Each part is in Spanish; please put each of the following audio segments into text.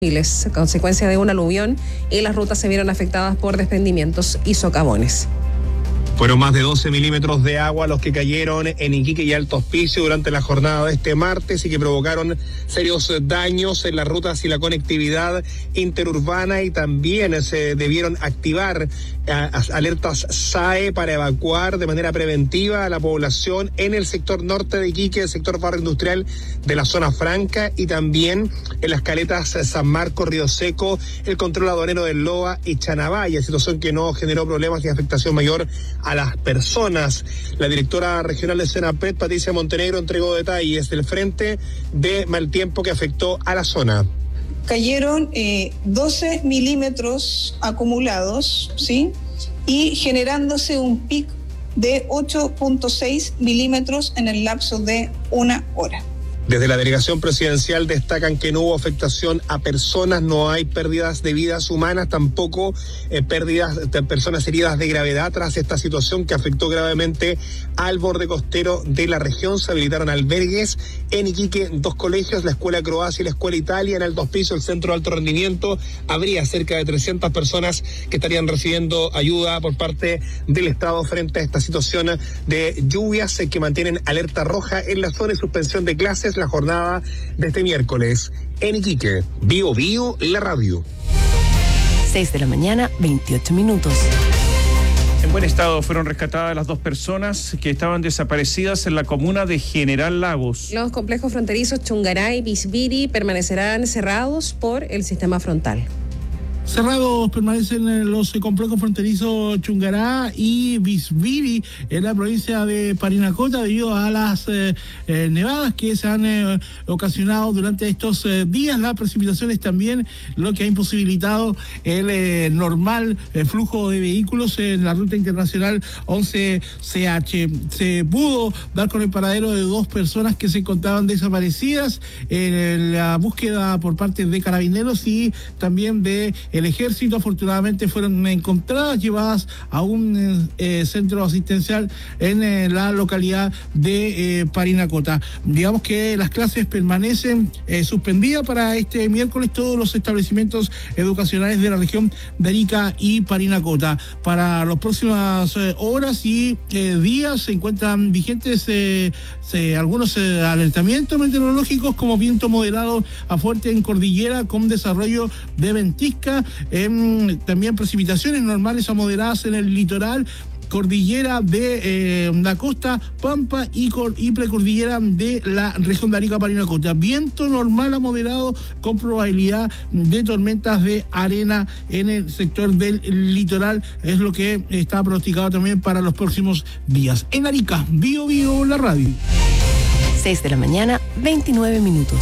consecuencia de un aluvión, y las rutas se vieron afectadas por desprendimientos y socavones. Fueron más de 12 milímetros de agua los que cayeron en Iquique y Alto Hospicio durante la jornada de este martes y que provocaron serios daños en las rutas y la conectividad interurbana, y también se debieron activar alertas SAE para evacuar de manera preventiva a la población en el sector norte de Iquique, el sector barrio industrial de la zona franca, y también en las caletas San Marcos, Río Seco, el control aduanero del Loa y Chanabaya, situación que no generó problemas ni afectación mayor a las personas. La directora regional de Senapred, Patricia Montenegro, entregó detalles del frente de mal tiempo que afectó a la zona. Cayeron 12 milímetros acumulados, ¿sí? Y generándose un pico de 8.6 milímetros en el lapso de una hora. Desde la delegación presidencial destacan que no hubo afectación a personas, no hay pérdidas de vidas humanas, tampoco pérdidas de personas heridas de gravedad tras esta situación que afectó gravemente al borde costero de la región. Se habilitaron albergues en Iquique, 2 colegios, la Escuela Croacia y la Escuela Italia. En Alto Hospicio, el Centro de Alto Rendimiento, habría cerca de 300 personas que estarían recibiendo ayuda por parte del Estado frente a esta situación de lluvias que mantienen alerta roja en la zona y suspensión de clases la jornada de este miércoles. En Iquique, Bio Bio, la radio. 6 de la mañana, 28 minutos. En buen estado fueron rescatadas las 2 personas que estaban desaparecidas en la comuna de General Lagos. Los complejos fronterizos Chungará y Bisbiri permanecerán cerrados por el sistema frontal. Cerrados permanecen los complejos fronterizos Chungará y Bisbiri en la provincia de Parinacota debido a las nevadas que se han ocasionado durante estos días. Las precipitaciones también, lo que ha imposibilitado el normal flujo de vehículos en la ruta internacional 11CH. Se pudo dar con el paradero de 2 personas que se encontraban desaparecidas en la búsqueda por parte de carabineros y también de el ejército. Afortunadamente fueron encontradas, llevadas a un centro asistencial en la localidad de Parinacota. Digamos que las clases permanecen suspendidas para este miércoles, todos los establecimientos educacionales de la región de Arica y Parinacota. Para las próximas horas y días se encuentran vigentes algunos alertamientos meteorológicos, como viento moderado a fuerte en cordillera con desarrollo de ventisca, también precipitaciones normales a moderadas en el litoral, cordillera de la costa, Pampa y precordillera de la región de Arica, Parinacota. Viento normal a moderado con probabilidad de tormentas de arena en el sector del litoral, es lo que está pronosticado también para los próximos días. En Arica, Bio Bio, la radio. 6 de la mañana, 29 minutos.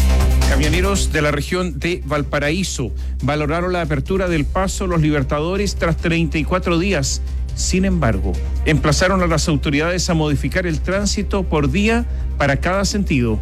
Camioneros de la región de Valparaíso valoraron la apertura del paso Los Libertadores tras 34 días. Sin embargo, emplazaron a las autoridades a modificar el tránsito por día para cada sentido.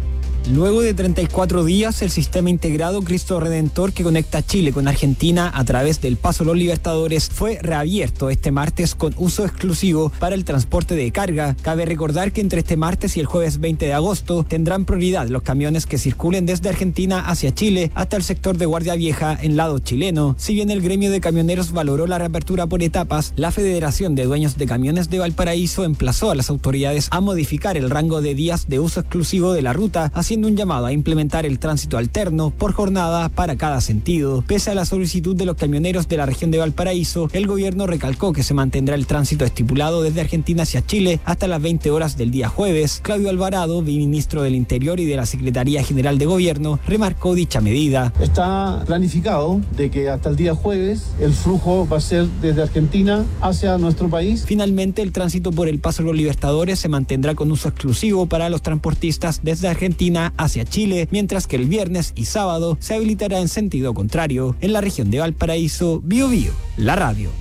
Luego de 34 días, el sistema integrado Cristo Redentor que conecta Chile con Argentina a través del Paso Los Libertadores fue reabierto este martes con uso exclusivo para el transporte de carga. Cabe recordar que entre este martes y el jueves 20 de agosto tendrán prioridad los camiones que circulen desde Argentina hacia Chile hasta el sector de Guardia Vieja en lado chileno. Si bien el gremio de camioneros valoró la reapertura por etapas, la Federación de Dueños de Camiones de Valparaíso emplazó a las autoridades a modificar el rango de días de uso exclusivo de la ruta, haciendo un llamado a implementar el tránsito alterno por jornada para cada sentido. Pese a la solicitud de los camioneros de la región de Valparaíso, el gobierno recalcó que se mantendrá el tránsito estipulado desde Argentina hacia Chile hasta las 20 horas del día jueves. Claudio Alvarado, viceministro del Interior y de la Secretaría General de Gobierno, remarcó dicha medida. Está planificado de que hasta el día jueves el flujo va a ser desde Argentina hacia nuestro país. Finalmente, el tránsito por el Paso Los Libertadores se mantendrá con uso exclusivo para los transportistas desde Argentina hacia Chile, mientras que el viernes y sábado se habilitará en sentido contrario. En la región de Valparaíso, Bio Bio, la radio.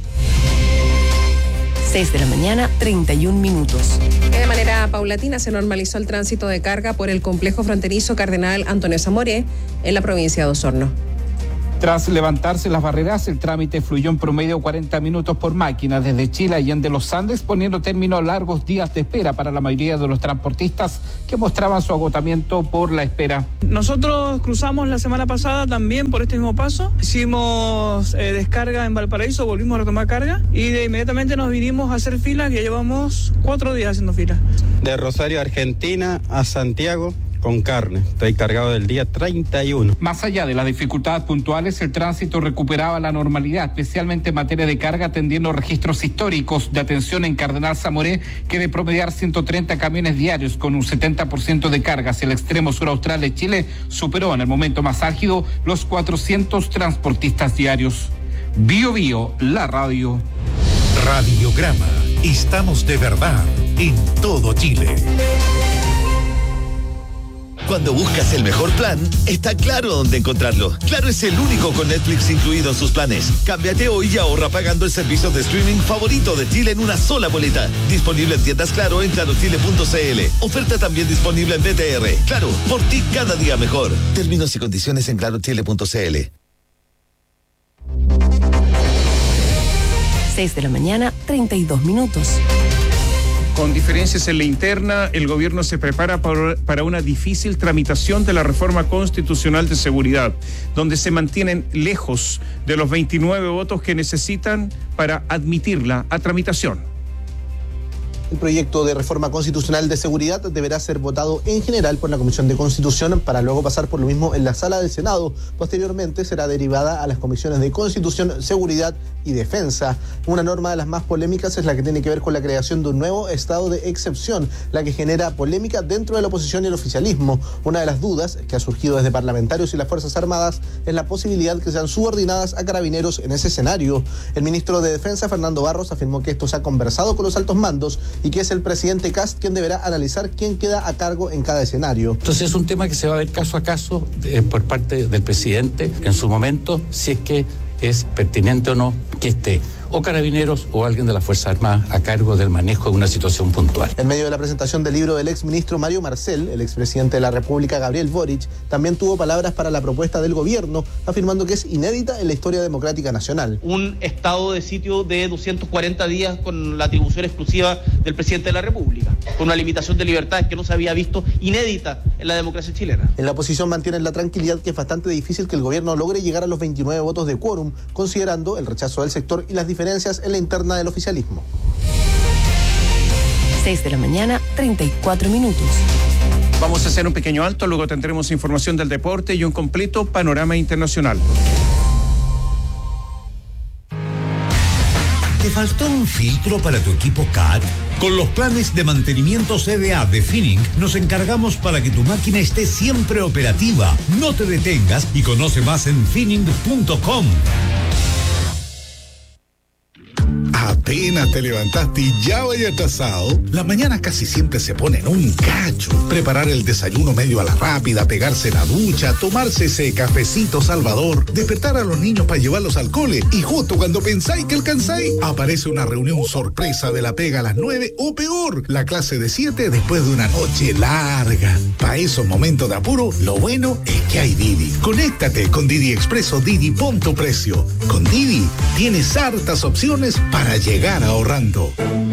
6 de la mañana, 31 minutos. De manera paulatina se normalizó el tránsito de carga por el complejo fronterizo Cardenal Antonio Zamoré en la provincia de Osorno. Tras levantarse las barreras, el trámite fluyó en promedio 40 minutos por máquina desde Chile a Allende Los Andes, poniendo término a largos días de espera para la mayoría de los transportistas que mostraban su agotamiento por la espera. Nosotros cruzamos la semana pasada también por este mismo paso, hicimos descarga en Valparaíso, volvimos a retomar carga y inmediatamente nos vinimos a hacer fila, que ya llevamos 4 días haciendo fila. De Rosario, Argentina a Santiago, con carne. Estoy cargado del día 31. Más allá de las dificultades puntuales, el tránsito recuperaba la normalidad, especialmente en materia de carga, atendiendo registros históricos de atención en Cardenal Zamoré, que de promediar 130 camiones diarios con un 70% de carga hacia el extremo sur austral de Chile, superó en el momento más álgido los 400 transportistas diarios. Bio Bio, la radio. Radiograma. Estamos de verdad en todo Chile. Cuando buscas el mejor plan, está Claro dónde encontrarlo. Claro es el único con Netflix incluido en sus planes. Cámbiate hoy y ahorra pagando el servicio de streaming favorito de Chile en una sola boleta. Disponible en tiendas Claro en clarochile.cl. Oferta también disponible en BTR. Claro, por ti cada día mejor. Términos y condiciones en clarochile.cl. 6 de la mañana, 32 minutos. Con diferencias en la interna, el gobierno se prepara para una difícil tramitación de la reforma constitucional de seguridad, donde se mantienen lejos de los 29 votos que necesitan para admitirla a tramitación. El proyecto de reforma constitucional de seguridad deberá ser votado en general por la Comisión de Constitución para luego pasar por lo mismo en la sala del Senado. Posteriormente será derivada a las comisiones de Constitución, Seguridad y Defensa. Una norma de las más polémicas es la que tiene que ver con la creación de un nuevo estado de excepción, la que genera polémica dentro de la oposición y el oficialismo. Una de las dudas que ha surgido desde parlamentarios y las Fuerzas Armadas es la posibilidad que sean subordinadas a carabineros en ese escenario. El ministro de Defensa, Fernando Barros, afirmó que esto se ha conversado con los altos mandos y que es el presidente Kast quien deberá analizar quién queda a cargo en cada escenario. Entonces es un tema que se va a ver caso a caso por parte del presidente en su momento, si es que es pertinente o no que esté o carabineros o alguien de las Fuerzas Armadas a cargo del manejo de una situación puntual. En medio de la presentación del libro del exministro Mario Marcel, el expresidente de la República Gabriel Boric también tuvo palabras para la propuesta del gobierno, afirmando que es inédita en la historia democrática nacional. Un estado de sitio de 240 días con la atribución exclusiva del presidente de la República, con una limitación de libertades que no se había visto, inédita en la democracia chilena. En la oposición mantienen la tranquilidad que es bastante difícil que el gobierno logre llegar a los 29 votos de quórum, considerando el rechazo del sector y las diferencias en la interna del oficialismo. 6 de la mañana, 34 minutos. Vamos a hacer un pequeño alto, luego tendremos información del deporte y un completo panorama internacional. ¿Te faltó un filtro para tu equipo CAT? Con los planes de mantenimiento CDA de Finning nos encargamos para que tu máquina esté siempre operativa. No te detengas y conoce más en finning.com. Apenas te levantaste y ya vaya atrasado. Las mañanas casi siempre se ponen un cacho. Preparar el desayuno medio a la rápida, pegarse la ducha, tomarse ese cafecito salvador, despertar a los niños para llevarlos al cole y justo cuando pensáis que alcanzáis, aparece una reunión sorpresa de la pega a las 9 o peor, la clase de 7 después de una noche larga. Para esos momentos de apuro, lo bueno es que hay Didi. Conéctate con Didi Expreso Didi Punto Precio. Con Didi tienes hartas opciones para llegar ahorrando.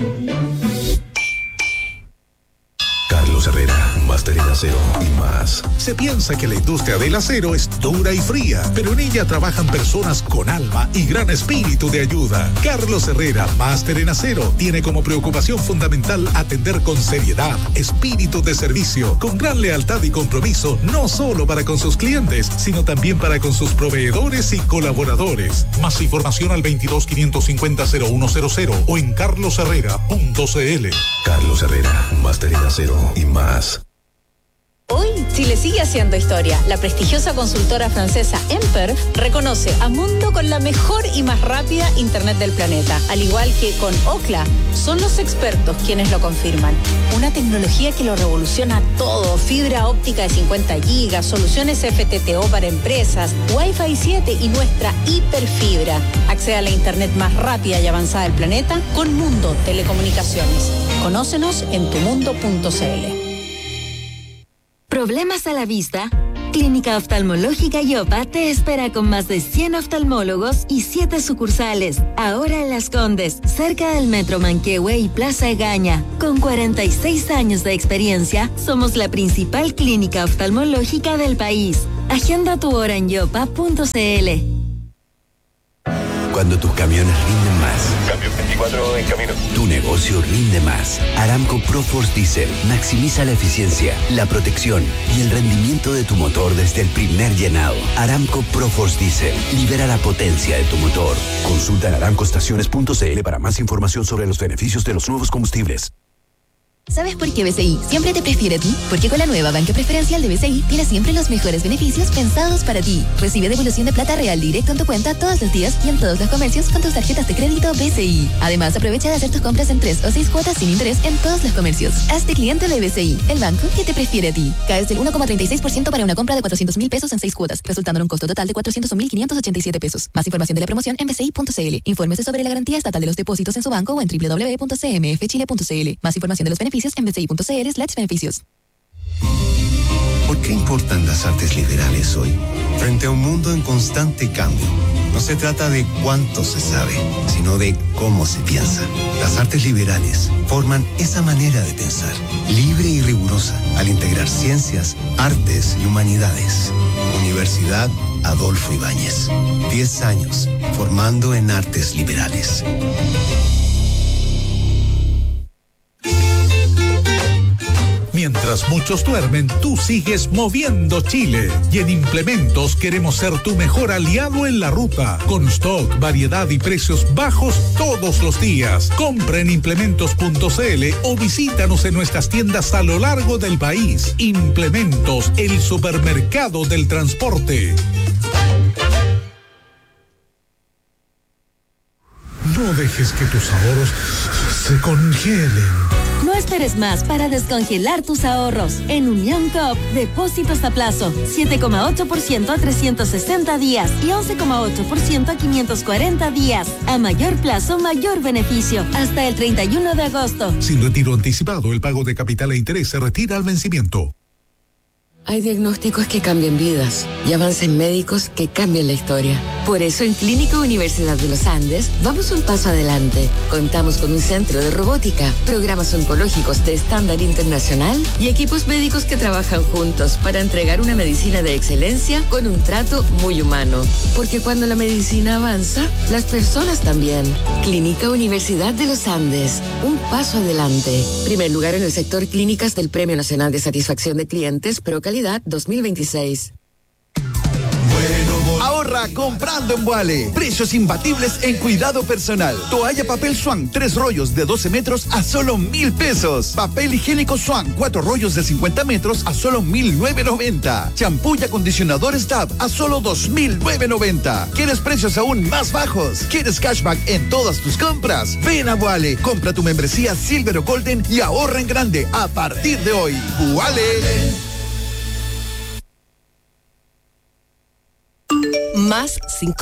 Carlos Herrera, Máster en Acero y más. Se piensa que la industria del acero es dura y fría, pero en ella trabajan personas con alma y gran espíritu de ayuda. Carlos Herrera, Máster en Acero, tiene como preocupación fundamental atender con seriedad, espíritu de servicio, con gran lealtad y compromiso, no solo para con sus clientes, sino también para con sus proveedores y colaboradores. Más información al 22-550-0100 o en carlosherrera.cl. Carlos Herrera, Máster en Acero y más. Hoy, Chile sigue haciendo historia. La prestigiosa consultora francesa Emper reconoce a Mundo con la mejor y más rápida internet del planeta. Al igual que con Ookla, son los expertos quienes lo confirman. Una tecnología que lo revoluciona todo. Fibra óptica de 50 gigas, soluciones FTTO para empresas, Wi-Fi 7 y nuestra hiperfibra. Accede a la internet más rápida y avanzada del planeta con Mundo Telecomunicaciones. Conócenos en tumundo.cl. ¿Problemas a la vista? Clínica Oftalmológica Yopa te espera con más de 100 oftalmólogos y 7 sucursales. Ahora en Las Condes, cerca del Metro Manquehue y Plaza Egaña. Con 46 años de experiencia, somos la principal clínica oftalmológica del país. Agenda tu hora en yopa.cl. Cuando tus camiones rinden más. Cambio 24 en camino. Tu negocio rinde más. Aramco ProForce Diesel maximiza la eficiencia, la protección y el rendimiento de tu motor desde el primer llenado. Aramco ProForce Diesel libera la potencia de tu motor. Consulta en aramcoestaciones.cl para más información sobre los beneficios de los nuevos combustibles. ¿Sabes por qué BCI siempre te prefiere a ti? Porque con la nueva banca preferencial de BCI tienes siempre los mejores beneficios pensados para ti. Recibe devolución de plata real directo en tu cuenta todos los días y en todos los comercios con tus tarjetas de crédito BCI. Además, aprovecha de hacer tus compras en 3 o 6 cuotas sin interés en todos los comercios. Hazte cliente de BCI, el banco que te prefiere a ti. Caes del 1,36% para una compra de 400,000 pesos en 6 cuotas, resultando en un costo total de 401,587 pesos. Más información de la promoción en bci.cl. Infórmese sobre la garantía estatal de los depósitos en su banco o en www.cmfchile.cl. Más información de los beneficios en bci.cl/beneficios. ¿Por qué importan las artes liberales hoy? Frente a un mundo en constante cambio, no se trata de cuánto se sabe, sino de cómo se piensa. Las artes liberales forman esa manera de pensar, libre y rigurosa, al integrar ciencias, artes y humanidades. Universidad Adolfo Ibáñez. 10 años formando en artes liberales. Mientras muchos duermen, tú sigues moviendo Chile. Y en Implementos queremos ser tu mejor aliado en la ruta. Con stock, variedad y precios bajos todos los días. Compra en implementos.cl o visítanos en nuestras tiendas a lo largo del país. Implementos, el supermercado del transporte. No dejes que tus ahorros se congelen. No esperes más para descongelar tus ahorros. En Unión Coop, depósitos a plazo, 7,8% a 360 días y 11,8% a 540 días. A mayor plazo, mayor beneficio. Hasta el 31 de agosto. Sin retiro anticipado, el pago de capital e interés se retira al vencimiento. Hay diagnósticos que cambian vidas y avances médicos que cambian la historia. Por eso en Clínica Universidad de los Andes vamos un paso adelante. Contamos con un centro de robótica, programas oncológicos de estándar internacional y equipos médicos que trabajan juntos para entregar una medicina de excelencia con un trato muy humano. Porque cuando la medicina avanza, las personas también. Clínica Universidad de los Andes, un paso adelante. Primer lugar en el sector clínicas del Premio Nacional de Satisfacción de Clientes ProCalidad 2026. Ahorra comprando en Vuale. Precios imbatibles en cuidado personal. Toalla papel Swan, 3 rollos de 12 metros a solo 1,000 pesos. Papel higiénico Swan, 4 rollos de 50 metros a solo 1,990. Champú y acondicionadores Dab a solo 2,990. ¿Quieres precios aún más bajos? ¿Quieres cashback en todas tus compras? Ven a Vuale. Compra tu membresía Silver o Golden y ahorra en grande a partir de hoy. Vuale. Más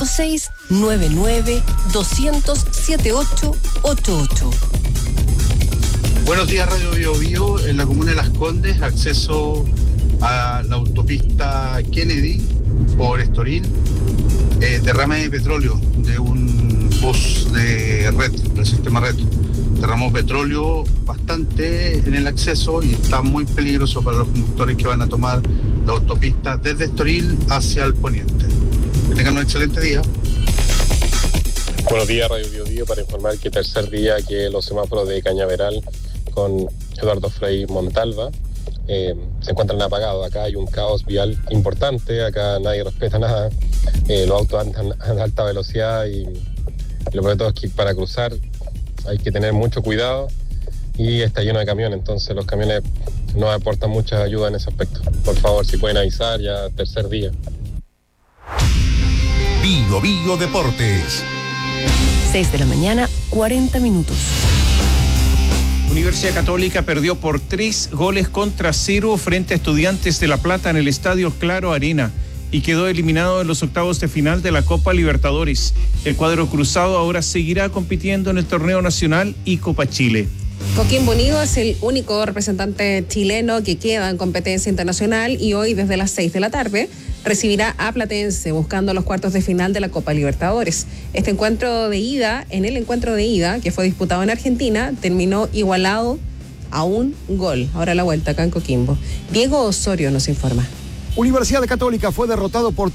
5699-200-7888. Buenos días, Radio Bio Bio. En la comuna de Las Condes, acceso a la autopista Kennedy por Estoril. Derrame de petróleo de un bus de red, del sistema red. Derramó petróleo bastante en el acceso y está muy peligroso para los conductores que van a tomar la autopista desde Estoril hacia el poniente. Que tengan un excelente día. Buenos días, Radio Bio Bio, para informar que tercer día que los semáforos de Cañaveral con Eduardo Frei Montalva se encuentran apagados. Acá hay un caos vial importante, acá nadie respeta nada, los autos andan a alta velocidad y lo peor de todo es que para cruzar hay que tener mucho cuidado y está lleno de camiones, entonces los camiones no aportan mucha ayuda en ese aspecto. Por favor, si pueden avisar, ya tercer día. Bio Bio Deportes. 6 de la mañana, 40 minutos. Universidad Católica perdió por 3-0 frente a Estudiantes de La Plata en el Estadio Claro Arena y quedó eliminado en los octavos de final de la Copa Libertadores. El cuadro cruzado ahora seguirá compitiendo en el Torneo Nacional y Copa Chile. Coquimbo Unido es el único representante chileno que queda en competencia internacional y hoy desde las 6 de la tarde recibirá a Platense buscando los cuartos de final de la Copa Libertadores. En el encuentro de ida, que fue disputado en Argentina, terminó igualado a un gol. Ahora la vuelta acá en Coquimbo. Diego Osorio nos informa. Universidad Católica fue derrotado por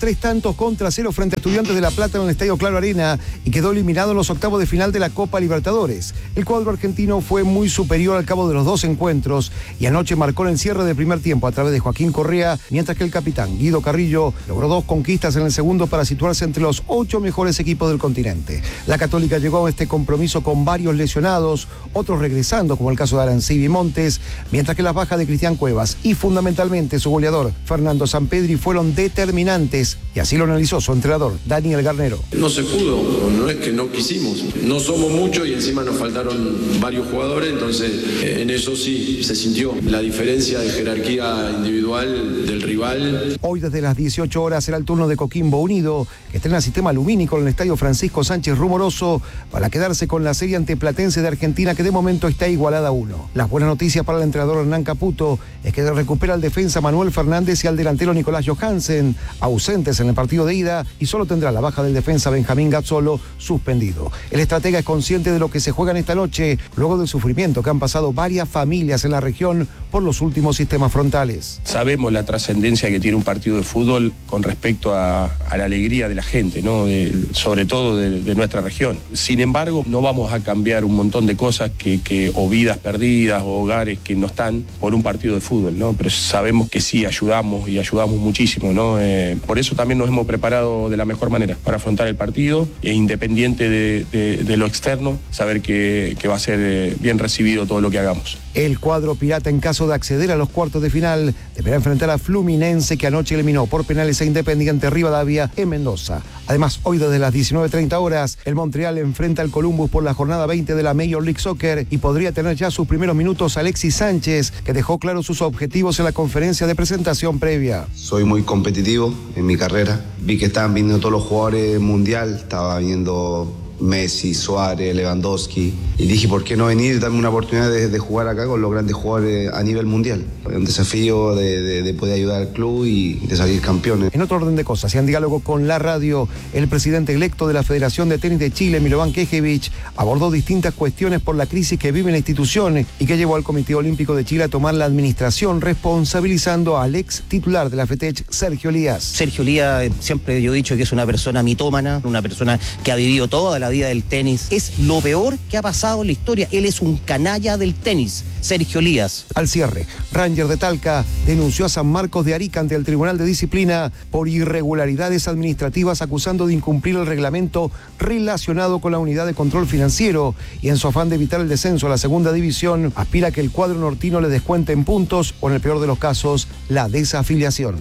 3-0 frente a Estudiantes de La Plata en el Estadio Claro Arena y quedó eliminado en los octavos de final de la Copa Libertadores. El cuadro argentino fue muy superior al cabo de los dos encuentros y anoche marcó el cierre del primer tiempo a través de Joaquín Correa, mientras que el capitán Guido Carrillo logró 2 conquistas en el segundo para situarse entre los 8 mejores equipos del continente. La Católica llegó a este compromiso con varios lesionados, otros regresando, como el caso de Arancibia y Montes, mientras que las bajas de Cristian Cuevas y fundamentalmente su goleador Fernando Sampedri fueron determinantes, y así lo analizó su entrenador, Daniel Garnero. No se pudo, no es que no quisimos, no somos muchos y encima nos faltaron varios jugadores, entonces en eso sí se sintió la diferencia de jerarquía individual del rival. Hoy desde las 18 horas será el turno de Coquimbo Unido, que estrena el sistema lumínico en el estadio Francisco Sánchez Rumoroso para quedarse con la serie ante Platense de Argentina, que de momento está igualada a 1. Las buenas noticias para el entrenador Hernán Caputo es que recupera al defensa Manuel Fernández y al delantero Nicolás Johansen, ausentes en el partido de ida, y solo tendrá la baja del defensa Benjamín Gazzolo, suspendido. El estratega es consciente de lo que se juega en esta noche, luego del sufrimiento que han pasado varias familias en la región por los últimos sistemas frontales. Sabemos la trascendencia que tiene un partido de fútbol con respecto a la alegría de la gente, ¿no? Sobre todo de nuestra región. Sin embargo, no vamos a cambiar un montón de cosas o vidas perdidas o hogares que no están por un partido de fútbol, ¿no? Pero sabemos que sí ayudamos muchísimo, ¿no? Por eso también nos hemos preparado de la mejor manera para afrontar el partido, e independiente de lo externo, saber que va a ser bien recibido todo lo que hagamos. El cuadro pirata, en caso de acceder a los cuartos de final, deberá enfrentar a Fluminense, que anoche eliminó por penales a Independiente Rivadavia en Mendoza. Además, hoy desde las 19:30 horas, el Montreal enfrenta al Columbus por la jornada 20 de la Major League Soccer y podría tener ya sus primeros minutos Alexis Sánchez, que dejó claros sus objetivos en la conferencia de presentación previa. Soy muy competitivo en mi carrera. Vi que estaban viniendo todos los jugadores mundial, estaba viendo Messi, Suárez, Lewandowski, y dije, ¿por qué no venir y darme una oportunidad de jugar acá con los grandes jugadores a nivel mundial? Un desafío de poder ayudar al club y de salir campeones. En otro orden de cosas, y en diálogo con la radio, el presidente electo de la Federación de Tenis de Chile, Milovan Kejevich, abordó distintas cuestiones por la crisis que vive la institución y que llevó al Comité Olímpico de Chile a tomar la administración, responsabilizando al ex titular de la FETECH, Sergio Lías. Sergio Lías, siempre yo he dicho que es una persona mitómana, una persona que ha vivido toda la vida del tenis. Es lo peor que ha pasado en la historia. Él es un canalla del tenis, Sergio Lías. Al cierre, Ranger de Talca denunció a San Marcos de Arica ante el Tribunal de Disciplina por irregularidades administrativas, acusando de incumplir el reglamento relacionado con la unidad de control financiero, y en su afán de evitar el descenso a la segunda división, aspira a que el cuadro nortino le descuente en puntos o, en el peor de los casos, la desafiliación.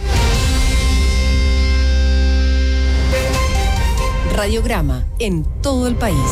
Radiograma en todo el país.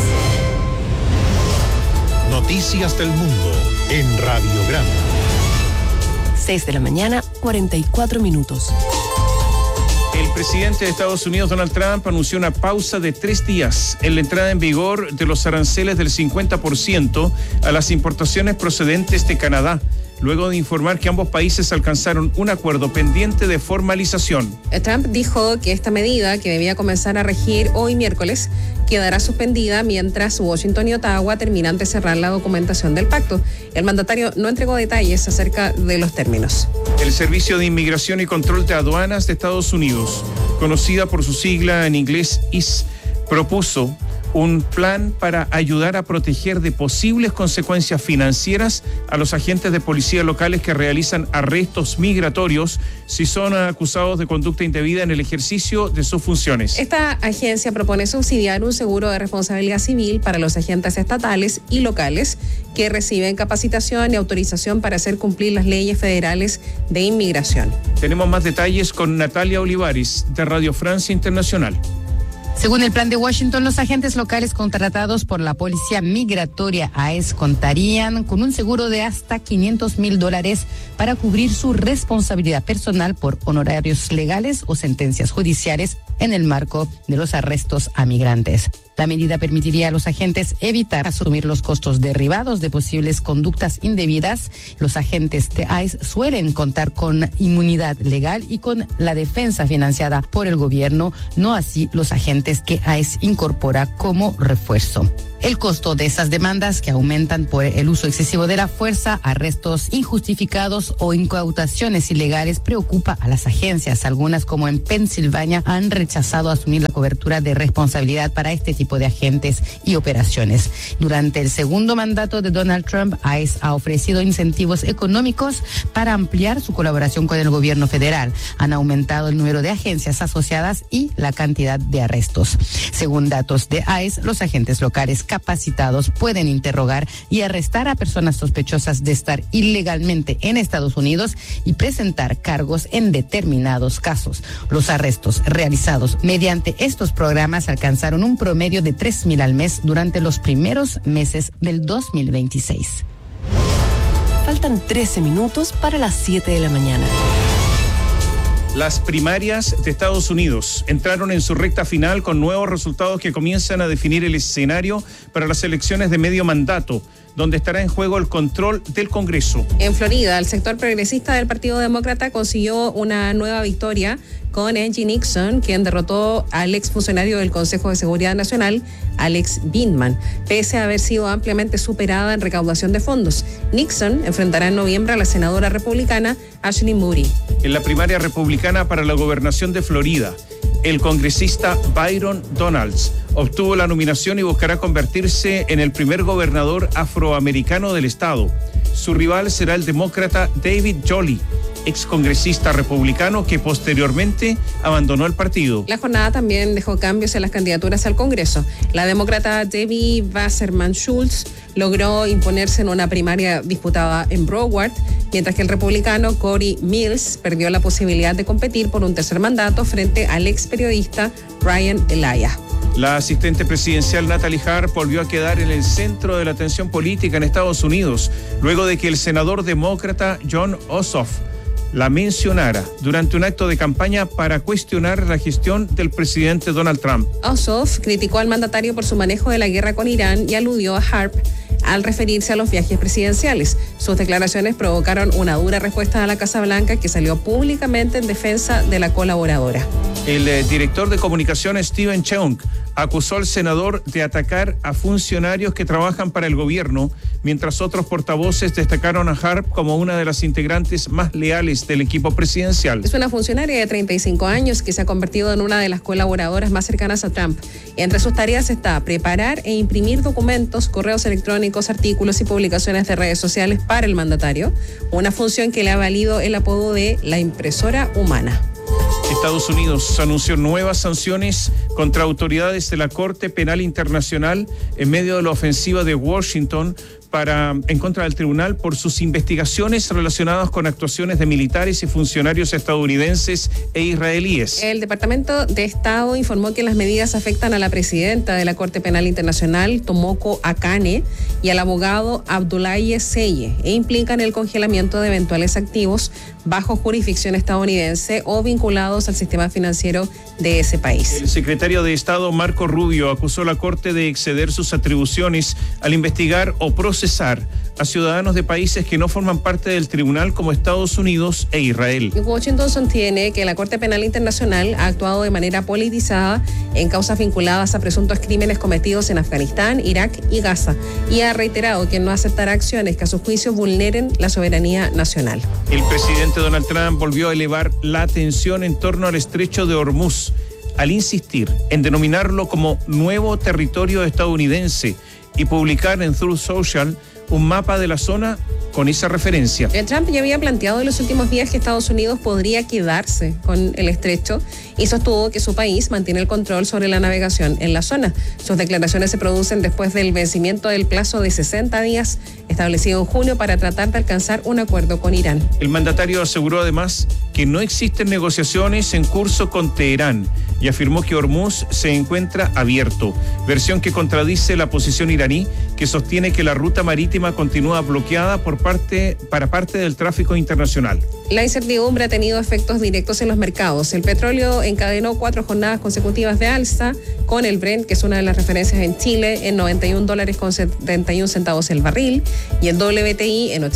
Noticias del mundo en Radiograma. 6 de la mañana, 44 minutos. El presidente de Estados Unidos, Donald Trump, anunció una pausa de 3 días en la entrada en vigor de los aranceles del 50% a las importaciones procedentes de Canadá, luego de informar que ambos países alcanzaron un acuerdo pendiente de formalización. Trump dijo que esta medida, que debía comenzar a regir hoy miércoles, quedará suspendida mientras Washington y Ottawa terminan de cerrar la documentación del pacto. El mandatario no entregó detalles acerca de los términos. El Servicio de Inmigración y Control de Aduanas de Estados Unidos, conocida por su sigla en inglés ICE, propuso un plan para ayudar a proteger de posibles consecuencias financieras a los agentes de policía locales que realizan arrestos migratorios si son acusados de conducta indebida en el ejercicio de sus funciones. Esta agencia propone subsidiar un seguro de responsabilidad civil para los agentes estatales y locales que reciben capacitación y autorización para hacer cumplir las leyes federales de inmigración. Tenemos más detalles con Natalia Olivares de Radio Francia Internacional. Según el plan de Washington, los agentes locales contratados por la Policía Migratoria ICE contarían con un seguro de hasta $500,000 para cubrir su responsabilidad personal por honorarios legales o sentencias judiciales en el marco de los arrestos a migrantes. La medida permitiría a los agentes evitar asumir los costos derivados de posibles conductas indebidas. Los agentes de ICE suelen contar con inmunidad legal y con la defensa financiada por el gobierno, no así los agentes que ICE incorpora como refuerzo. El costo de esas demandas, que aumentan por el uso excesivo de la fuerza, arrestos injustificados o incautaciones ilegales, preocupa a las agencias. Algunas, como en Pensilvania, han rechazado asumir la cobertura de responsabilidad para este tipo de agentes y operaciones. Durante el segundo mandato de Donald Trump, ICE ha ofrecido incentivos económicos para ampliar su colaboración con el gobierno federal. Han aumentado el número de agencias asociadas y la cantidad de arrestos. Según datos de ICE, los agentes locales capacitados pueden interrogar y arrestar a personas sospechosas de estar ilegalmente en Estados Unidos y presentar cargos en determinados casos. Los arrestos realizados mediante estos programas alcanzaron un promedio de 3,000 al mes durante los primeros meses del 2026. Faltan 13 minutos para las 7 de la mañana. Las primarias de Estados Unidos entraron en su recta final con nuevos resultados que comienzan a definir el escenario para las elecciones de medio mandato, donde estará en juego el control del Congreso. En Florida, el sector progresista del Partido Demócrata consiguió una nueva victoria con Angie Nixon, quien derrotó al exfuncionario del Consejo de Seguridad Nacional, Alex Vindman, pese a haber sido ampliamente superada en recaudación de fondos. Nixon enfrentará en noviembre a la senadora republicana Ashley Moody. En la primaria republicana para la gobernación de Florida, el congresista Byron Donalds obtuvo la nominación y buscará convertirse en el primer gobernador afroamericano del estado. Su rival será el demócrata David Jolly, excongresista republicano que posteriormente abandonó el partido. La jornada también dejó cambios en las candidaturas al Congreso. La demócrata Debbie Wasserman Schultz logró imponerse en una primaria disputada en Broward, mientras que el republicano Cory Mills perdió la posibilidad de competir por un tercer mandato frente al ex periodista Ryan Elia. La asistente presidencial Natalie Hart volvió a quedar en el centro de la atención política en Estados Unidos, luego de que el senador demócrata Jon Ossoff la mencionara durante un acto de campaña para cuestionar la gestión del presidente Donald Trump. Ossoff criticó al mandatario por su manejo de la guerra con Irán y aludió a Harp al referirse a los viajes presidenciales. Sus declaraciones provocaron una dura respuesta de la Casa Blanca, que salió públicamente en defensa de la colaboradora. El director de comunicación Steven Cheung acusó al senador de atacar a funcionarios que trabajan para el gobierno, mientras otros portavoces destacaron a Harp como una de las integrantes más leales del equipo presidencial. Es una funcionaria de 35 años que se ha convertido en una de las colaboradoras más cercanas a Trump. Entre sus tareas está preparar e imprimir documentos, correos electrónicos, artículos y publicaciones de redes sociales para el mandatario, una función que le ha valido el apodo de la impresora humana. Estados Unidos anunció nuevas sanciones contra autoridades de la Corte Penal Internacional en medio de la ofensiva de Washington en contra del tribunal por sus investigaciones relacionadas con actuaciones de militares y funcionarios estadounidenses e israelíes. El Departamento de Estado informó que las medidas afectan a la presidenta de la Corte Penal Internacional, Tomoko Akane, y al abogado Abdoulaye Seye, e implican el congelamiento de eventuales activos bajo jurisdicción estadounidense o vinculados al sistema financiero de ese país. El secretario de Estado, Marco Rubio, acusó a la Corte de exceder sus atribuciones al investigar o procesar a ciudadanos de países que no forman parte del tribunal, como Estados Unidos e Israel. Washington sostiene que la Corte Penal Internacional ha actuado de manera politizada en causas vinculadas a presuntos crímenes cometidos en Afganistán, Irak y Gaza, y ha reiterado que no aceptará acciones que a su juicio vulneren la soberanía nacional. El presidente Donald Trump volvió a elevar la atención en torno al estrecho de Hormuz, al insistir en denominarlo como nuevo territorio estadounidense y publicar en Truth Social un mapa de la zona con esa referencia. Trump ya había planteado en los últimos días que Estados Unidos podría quedarse con el estrecho y sostuvo que su país mantiene el control sobre la navegación en la zona. Sus declaraciones se producen después del vencimiento del plazo de 60 días establecido en junio para tratar de alcanzar un acuerdo con Irán. El mandatario aseguró además que no existen negociaciones en curso con Teherán y afirmó que Hormuz se encuentra abierto, versión que contradice la posición iraní, que sostiene que la ruta marítima continúa bloqueada para parte del tráfico internacional. La incertidumbre ha tenido efectos directos en los mercados. El petróleo encadenó 4 jornadas consecutivas de alza, con el Brent, que es una de las referencias en Chile, en $91.71 el barril, y el WTI en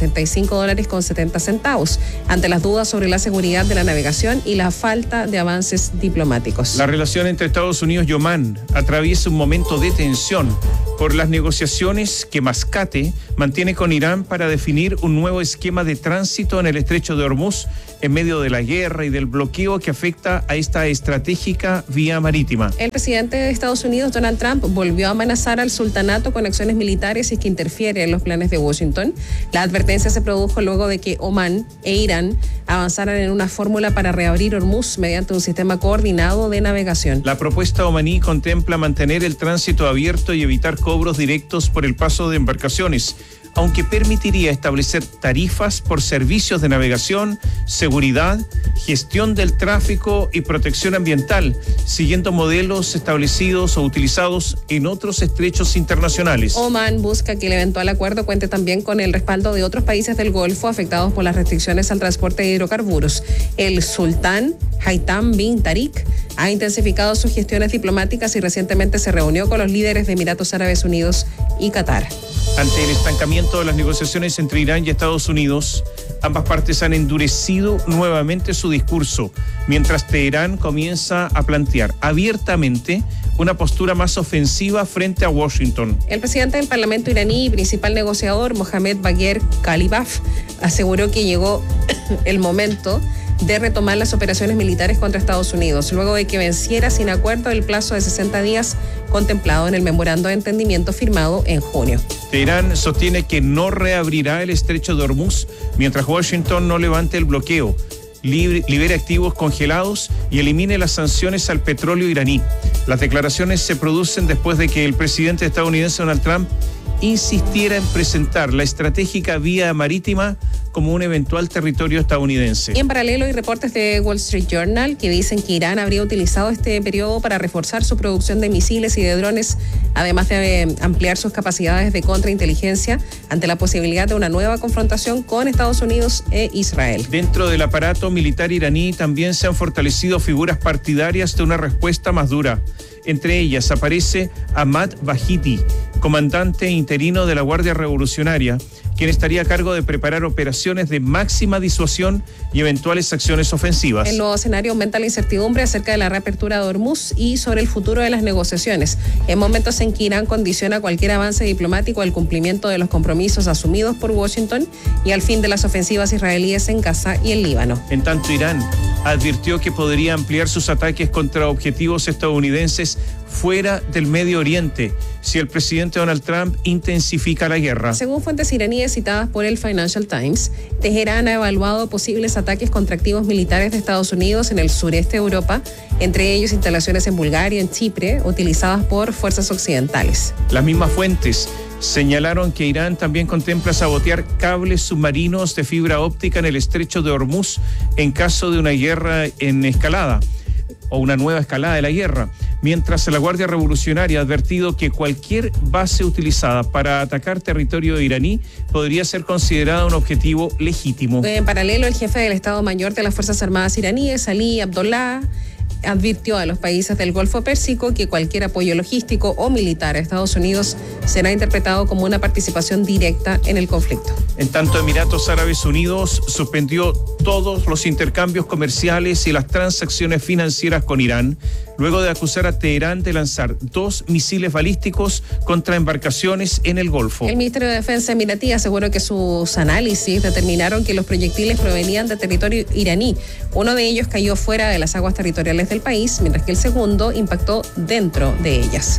$85.70, ante las dudas sobre la seguridad de la navegación y la falta de avances diplomáticos. La relación entre Estados Unidos y Omán atraviesa un momento de tensión por las negociaciones que Mascate mantiene con Irán para definir un nuevo esquema de tránsito en el estrecho de Hormuz en medio de la guerra y del bloqueo que afecta a esta estratégica vía marítima. El presidente de Estados Unidos, Donald Trump, volvió a amenazar al sultanato con acciones militares y que interfiere en los planes de Washington. La advertencia se produjo luego de que Omán e Irán avanzaran en una fórmula para reabrir Hormuz mediante un sistema coordinado de navegación. La propuesta omaní contempla mantener el tránsito abierto y evitar cobros directos por el paso de embarcaciones, aunque permitiría establecer tarifas por servicios de navegación, seguridad, gestión del tráfico y protección ambiental, siguiendo modelos establecidos o utilizados en otros estrechos internacionales. Omán busca que el eventual acuerdo cuente también con el respaldo de otros países del Golfo afectados por las restricciones al transporte de hidrocarburos. El sultán Haitham bin Tariq ha intensificado sus gestiones diplomáticas y recientemente se reunió con los líderes de Emiratos Árabes Unidos y Qatar. Ante el estancamiento de las negociaciones entre Irán y Estados Unidos, ambas partes han endurecido nuevamente su discurso, mientras Teherán comienza a plantear abiertamente una postura más ofensiva frente a Washington. El presidente del Parlamento iraní y principal negociador, Mohammad Bagher Khalibaf, aseguró que llegó el momento de retomar las operaciones militares contra Estados Unidos, luego de que venciera sin acuerdo el plazo de 60 días contemplado en el memorando de entendimiento firmado en junio. Teherán sostiene que no reabrirá el estrecho de Hormuz mientras Washington no levante el bloqueo, libere activos congelados y elimine las sanciones al petróleo iraní. Las declaraciones se producen después de que el presidente estadounidense Donald Trump insistiera en presentar la estratégica vía marítima como un eventual territorio estadounidense. Y en paralelo hay reportes de Wall Street Journal que dicen que Irán habría utilizado este periodo para reforzar su producción de misiles y de drones, además de ampliar sus capacidades de contrainteligencia ante la posibilidad de una nueva confrontación con Estados Unidos e Israel. Dentro del aparato militar iraní también se han fortalecido figuras partidarias de una respuesta más dura. Entre ellas aparece Ahmad Bahiti, comandante interino de la Guardia Revolucionaria, quien estaría a cargo de preparar operaciones de máxima disuasión y eventuales acciones ofensivas. El nuevo escenario aumenta la incertidumbre acerca de la reapertura de Hormuz y sobre el futuro de las negociaciones, en momentos en que Irán condiciona cualquier avance diplomático al cumplimiento de los compromisos asumidos por Washington y al fin de las ofensivas israelíes en Gaza y el Líbano. En tanto, Irán advirtió que podría ampliar sus ataques contra objetivos estadounidenses fuera del Medio Oriente si el presidente Donald Trump intensifica la guerra. Según fuentes iraníes citadas por el Financial Times, Teherán ha evaluado posibles ataques contra activos militares de Estados Unidos en el sureste de Europa, entre ellos instalaciones en Bulgaria y en Chipre, utilizadas por fuerzas occidentales. Las mismas fuentes señalaron que Irán también contempla sabotear cables submarinos de fibra óptica en el estrecho de Hormuz en caso de una guerra en escalada o una nueva escalada de la guerra, mientras la Guardia Revolucionaria ha advertido que cualquier base utilizada para atacar territorio iraní podría ser considerada un objetivo legítimo. En paralelo, el jefe del Estado Mayor de las Fuerzas Armadas iraníes, Ali Abdullah, advirtió a los países del Golfo Pérsico que cualquier apoyo logístico o militar a Estados Unidos será interpretado como una participación directa en el conflicto. En tanto, Emiratos Árabes Unidos suspendió todos los intercambios comerciales y las transacciones financieras con Irán, luego de acusar a Teherán de lanzar 2 misiles balísticos contra embarcaciones en el Golfo. El Ministerio de Defensa emiratí aseguró que sus análisis determinaron que los proyectiles provenían de territorio iraní. Uno de ellos cayó fuera de las aguas territoriales del país, mientras que el segundo impactó dentro de ellas.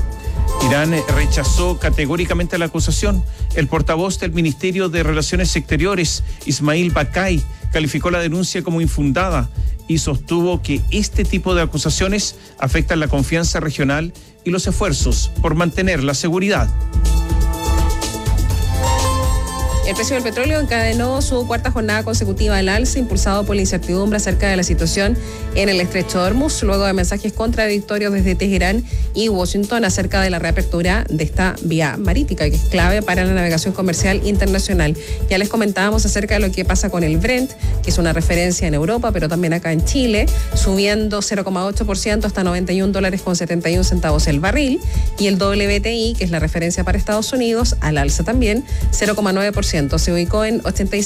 Irán rechazó categóricamente la acusación. El portavoz del Ministerio de Relaciones Exteriores, Ismail Baqai, calificó la denuncia como infundada y sostuvo que este tipo de acusaciones afectan la confianza regional y los esfuerzos por mantener la seguridad. El precio del petróleo encadenó su cuarta jornada consecutiva al alza, impulsado por la incertidumbre acerca de la situación en el estrecho de Hormuz, luego de mensajes contradictorios desde Teherán y Washington acerca de la reapertura de esta vía marítima, que es clave para la navegación comercial internacional. Ya les comentábamos acerca de lo que pasa con el Brent, que es una referencia en Europa, pero también acá en Chile, subiendo 0,8% hasta $91.71 el barril, y el WTI, que es la referencia para Estados Unidos, al alza también, 0,9%. Se ubicó en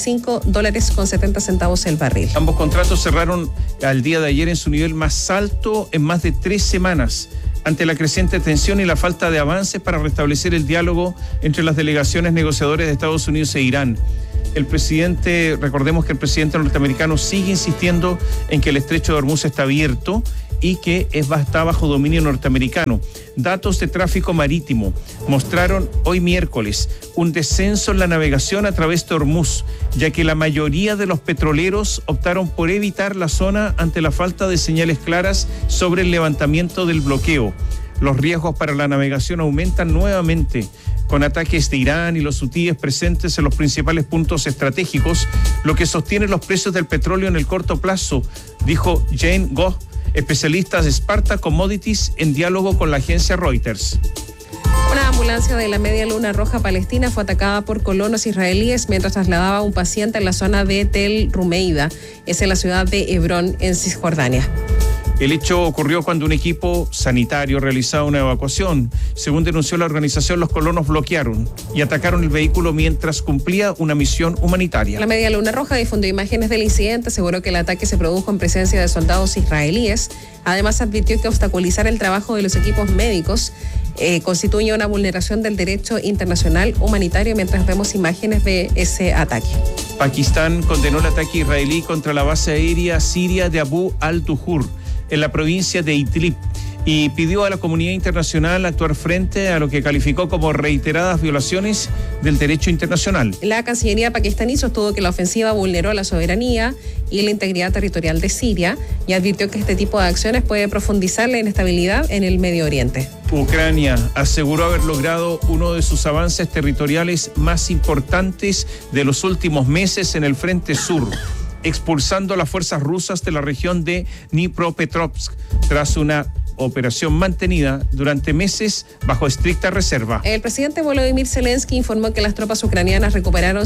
$85.70 el barril. Ambos contratos cerraron al día de ayer en su nivel más alto en más de 3 semanas, ante la creciente tensión y la falta de avances para restablecer el diálogo entre las delegaciones negociadoras de Estados Unidos e Irán. Recordemos que el presidente norteamericano sigue insistiendo en que el estrecho de Hormuz está abierto y que está bajo dominio norteamericano. Datos de tráfico marítimo mostraron hoy miércoles un descenso en la navegación a través de Hormuz, ya que la mayoría de los petroleros optaron por evitar la zona ante la falta de señales claras sobre el levantamiento del bloqueo. Los riesgos para la navegación aumentan nuevamente, con ataques de Irán y los hutíes presentes en los principales puntos estratégicos, lo que sostiene los precios del petróleo en el corto plazo, dijo Jane Goh, especialista de Sparta Commodities, en diálogo con la agencia Reuters. Una ambulancia de la Media Luna Roja Palestina fue atacada por colonos israelíes mientras trasladaba a un paciente en la zona de Tel Rumeida, es en la ciudad de Hebrón, en Cisjordania. El hecho ocurrió cuando un equipo sanitario realizaba una evacuación. Según denunció la organización, los colonos bloquearon y atacaron el vehículo mientras cumplía una misión humanitaria. La Media Luna Roja difundió imágenes del incidente, aseguró que el ataque se produjo en presencia de soldados israelíes. Además, advirtió que obstaculizar el trabajo de los equipos médicos constituye una vulneración del derecho internacional humanitario, mientras vemos imágenes de ese ataque. Pakistán condenó el ataque israelí contra la base aérea siria de Abu al-Duhur, en la provincia de Idlib, y pidió a la comunidad internacional actuar frente a lo que calificó como reiteradas violaciones del derecho internacional. La Cancillería pakistaní sostuvo que la ofensiva vulneró la soberanía y la integridad territorial de Siria y advirtió que este tipo de acciones puede profundizar la inestabilidad en el Medio Oriente. Ucrania aseguró haber logrado uno de sus avances territoriales más importantes de los últimos meses en el frente sur, expulsando a las fuerzas rusas de la región de Dnipropetrovsk tras una operación mantenida durante meses bajo estricta reserva. El presidente Volodymyr Zelensky informó que las tropas ucranianas recuperaron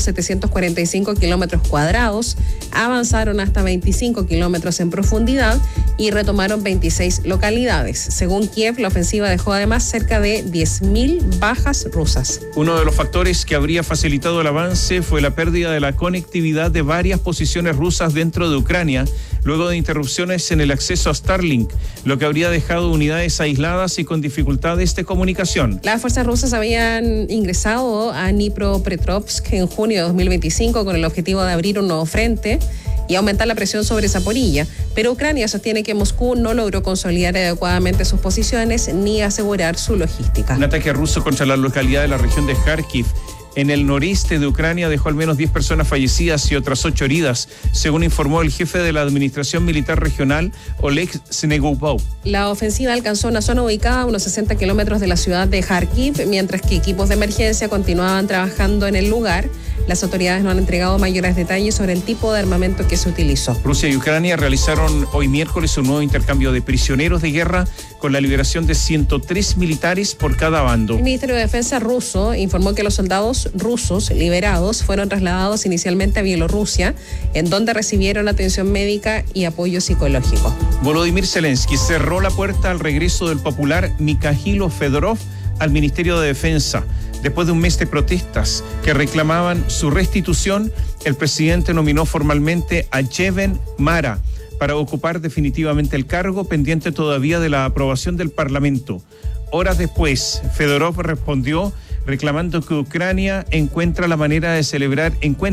745 kilómetros cuadrados, avanzaron hasta 25 kilómetros en profundidad y retomaron 26 localidades. Según Kiev, la ofensiva dejó además cerca de 10.000 bajas rusas. Uno de los factores que habría facilitado el avance fue la pérdida de la conectividad de varias posiciones rusas dentro de Ucrania, luego de interrupciones en el acceso a Starlink, lo que habría dejado unidades aisladas y con dificultades de comunicación. Las fuerzas rusas habían ingresado a Dnipropetrovsk en junio de 2025 con el objetivo de abrir un nuevo frente y aumentar la presión sobre Zaporilla, pero Ucrania sostiene que Moscú no logró consolidar adecuadamente sus posiciones ni asegurar su logística. Un ataque ruso contra la localidad de la región de Kharkiv, en el noreste de Ucrania, dejó al menos 10 personas fallecidas y otras 8 heridas, según informó el jefe de la Administración Militar Regional, Oleg Snegubov. La ofensiva alcanzó una zona ubicada a unos 60 kilómetros de la ciudad de Kharkiv, mientras que equipos de emergencia continuaban trabajando en el lugar. Las autoridades no han entregado mayores detalles sobre el tipo de armamento que se utilizó. Rusia y Ucrania realizaron hoy miércoles un nuevo intercambio de prisioneros de guerra con la liberación de 103 militares por cada bando. El Ministerio de Defensa ruso informó que los soldados rusos liberados fueron trasladados inicialmente a Bielorrusia, en donde recibieron atención médica y apoyo psicológico. Volodymyr Zelensky cerró la puerta al regreso del popular Mikhailo Fedorov al Ministerio de Defensa. Después de un mes de protestas que reclamaban su restitución, el presidente nominó formalmente a Jeven Mara para ocupar definitivamente el cargo, pendiente todavía de la aprobación del Parlamento. Horas después, Fedorov respondió reclamando que Ucrania encuentre la manera de celebrar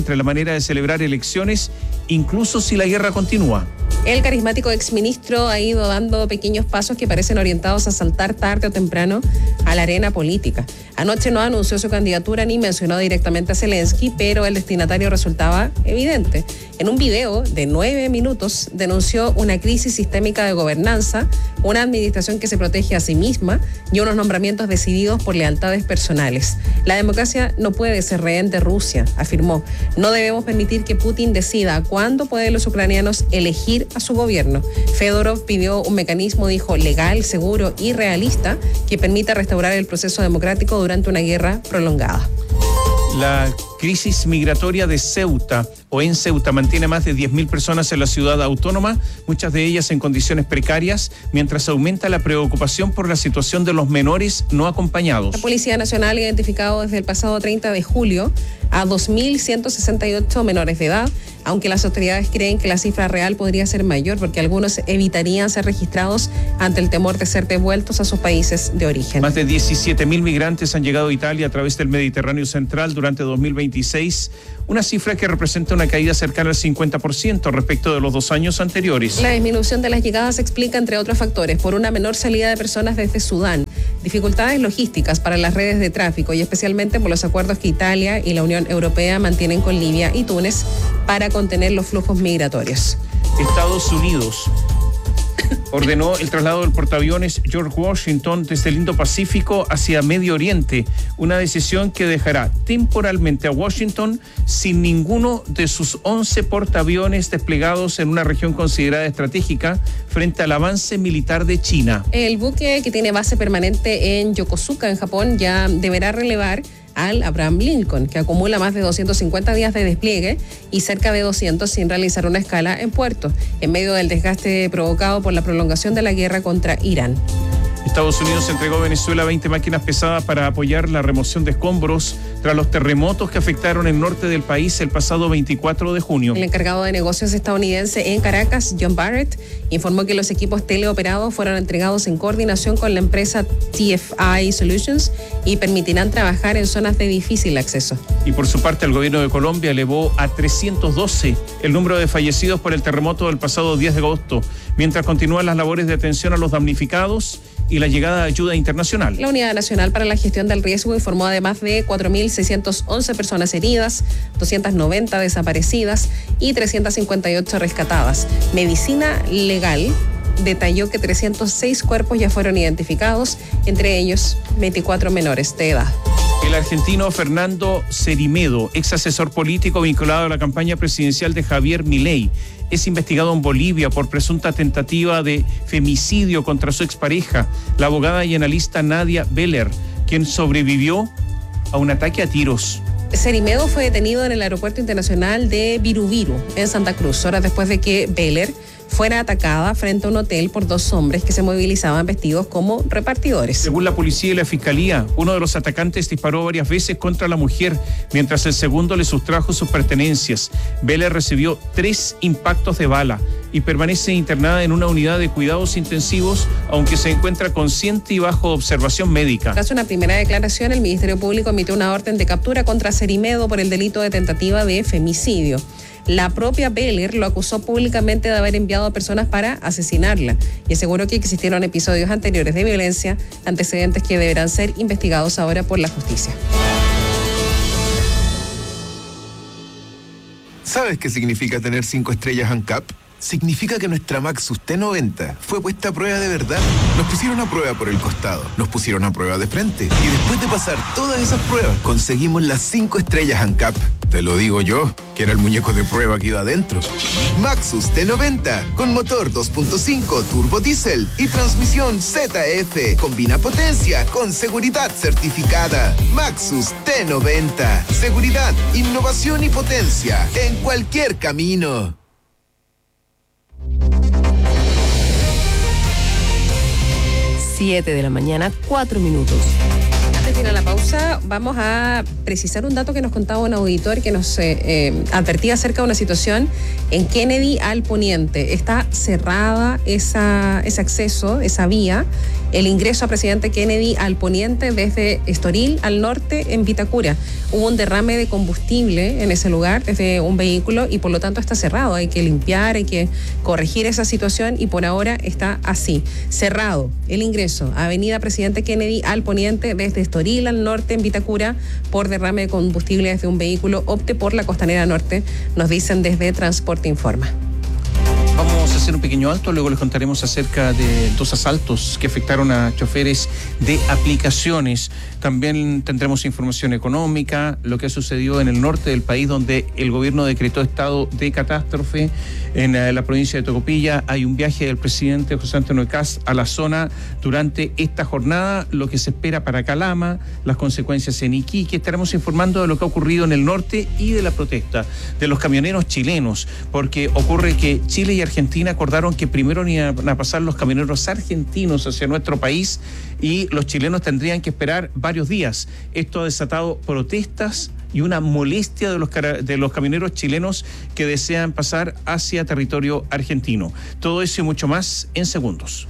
elecciones, incluso si la guerra continúa. El carismático exministro ha ido dando pequeños pasos que parecen orientados a saltar tarde o temprano a la arena política. Anoche no anunció su candidatura ni mencionó directamente a Zelensky, pero el destinatario resultaba evidente. En un video de 9 minutos denunció una crisis sistémica de gobernanza, una administración que se protege a sí misma y unos nombramientos decididos por lealtades personales. La democracia no puede ser rehén de Rusia, afirmó. No debemos permitir que Putin decida cuándo pueden los ucranianos elegir a su gobierno. Fedorov pidió un mecanismo, dijo, legal, seguro y realista que permita restaurar el proceso democrático durante una guerra prolongada. La crisis migratoria de Ceuta o en Ceuta mantiene más de 10.000 personas en la ciudad autónoma, muchas de ellas en condiciones precarias, mientras aumenta la preocupación por la situación de los menores no acompañados. La Policía Nacional ha identificado desde el pasado 30 de julio a 2.168 menores de edad, aunque las autoridades creen que la cifra real podría ser mayor porque algunos evitarían ser registrados ante el temor de ser devueltos a sus países de origen. Más de 17.000 migrantes han llegado a Italia a través del Mediterráneo Central durante 2026, una cifra que representa una caída cercana al 50% respecto de los 2 años anteriores. La disminución de las llegadas se explica, entre otros factores, por una menor salida de personas desde Sudán, dificultades logísticas para las redes de tráfico y especialmente por los acuerdos que Italia y la Unión Europea mantienen con Libia y Túnez para contener los flujos migratorios. Estados Unidos ordenó el traslado del portaaviones George Washington desde el Indo-Pacífico hacia Medio Oriente, una decisión que dejará temporalmente a Washington sin ninguno de sus 11 portaaviones desplegados en una región considerada estratégica frente al avance militar de China. El buque, que tiene base permanente en Yokosuka, en Japón, ya deberá relevar al Abraham Lincoln, que acumula más de 250 días de despliegue y cerca de 200 sin realizar una escala en puerto, en medio del desgaste provocado por la prolongación de la guerra contra Irán. Estados Unidos entregó a Venezuela 20 máquinas pesadas para apoyar la remoción de escombros tras los terremotos que afectaron el norte del país el pasado 24 de junio. El encargado de negocios estadounidense en Caracas, John Barrett, informó que los equipos teleoperados fueron entregados en coordinación con la empresa TFI Solutions y permitirán trabajar en zonas de difícil acceso. Y por su parte, el gobierno de Colombia elevó a 312 el número de fallecidos por el terremoto del pasado 10 de agosto, mientras continúan las labores de atención a los damnificados y la llegada de ayuda internacional. La Unidad Nacional para la Gestión del Riesgo informó además de 4.611 personas heridas, 290 desaparecidas y 358 rescatadas. Medicina Legal detalló que 306 cuerpos ya fueron identificados, entre ellos 24 menores de edad. El argentino Fernando Cerimedo, ex asesor político vinculado a la campaña presidencial de Javier Milei, es investigado en Bolivia por presunta tentativa de femicidio contra su expareja, la abogada y analista Nadia Beller, quien sobrevivió a un ataque a tiros. Cerimedo fue detenido en el aeropuerto internacional de Virubiru, en Santa Cruz, horas después de que Beller fuera atacada frente a un hotel por 2 hombres que se movilizaban vestidos como repartidores. Según la policía y la fiscalía, uno de los atacantes disparó varias veces contra la mujer, mientras el segundo le sustrajo sus pertenencias. Beller recibió 3 impactos de bala y permanece internada en una unidad de cuidados intensivos, aunque se encuentra consciente y bajo observación médica. Tras una primera declaración, el Ministerio Público emitió una orden de captura contra Cerimedo por el delito de tentativa de femicidio. La propia Beller lo acusó públicamente de haber enviado a personas para asesinarla y aseguró que existieron episodios anteriores de violencia, antecedentes que deberán ser investigados ahora por la justicia. ¿Sabes qué significa tener 5 estrellas ANCAP? Significa que nuestra Maxus T90 fue puesta a prueba de verdad. Nos pusieron a prueba por el costado, nos pusieron a prueba de frente y después de pasar todas esas pruebas conseguimos las 5 estrellas ANCAP. Te lo digo yo, que era el muñeco de prueba que iba adentro. Maxus T90 con motor 2.5 turbo diésel y transmisión ZF. Combina potencia con seguridad certificada. Maxus T90. Seguridad, innovación y potencia en cualquier camino. 7 de la mañana, 4 minutos. Antes de ir a la pausa, vamos a precisar un dato que nos contaba un auditor que nos advertía acerca de una situación en Kennedy al poniente. Está cerrada ese acceso, esa vía, el ingreso a Presidente Kennedy al poniente desde Estoril al norte en Vitacura. Hubo un derrame de combustible en ese lugar desde un vehículo y por lo tanto está cerrado. Hay que limpiar, hay que corregir esa situación y por ahora está así. Cerrado el ingreso a Avenida Presidente Kennedy al poniente desde Estoril al norte en Vitacura por derrame de combustible desde un vehículo. Opte por la Costanera Norte, nos dicen desde Transporte Informa. Vamos a hacer un pequeño alto, luego les contaremos acerca de 2 asaltos que afectaron a choferes de aplicaciones. También tendremos información económica, lo que sucedió en el norte del país, donde el gobierno decretó estado de catástrofe. En la provincia de Tocopilla hay un viaje del presidente José Antonio Kast a la zona durante esta jornada, lo que se espera para Calama, las consecuencias en Iquique. Estaremos informando de lo que ha ocurrido en el norte y de la protesta de los camioneros chilenos, porque ocurre que Chile y Argentina acordaron que primero iban a pasar los camioneros argentinos hacia nuestro país y los chilenos tendrían que esperar varios días. Esto ha desatado protestas y una molestia de los camioneros chilenos que desean pasar hacia territorio argentino. Todo eso y mucho más en segundos.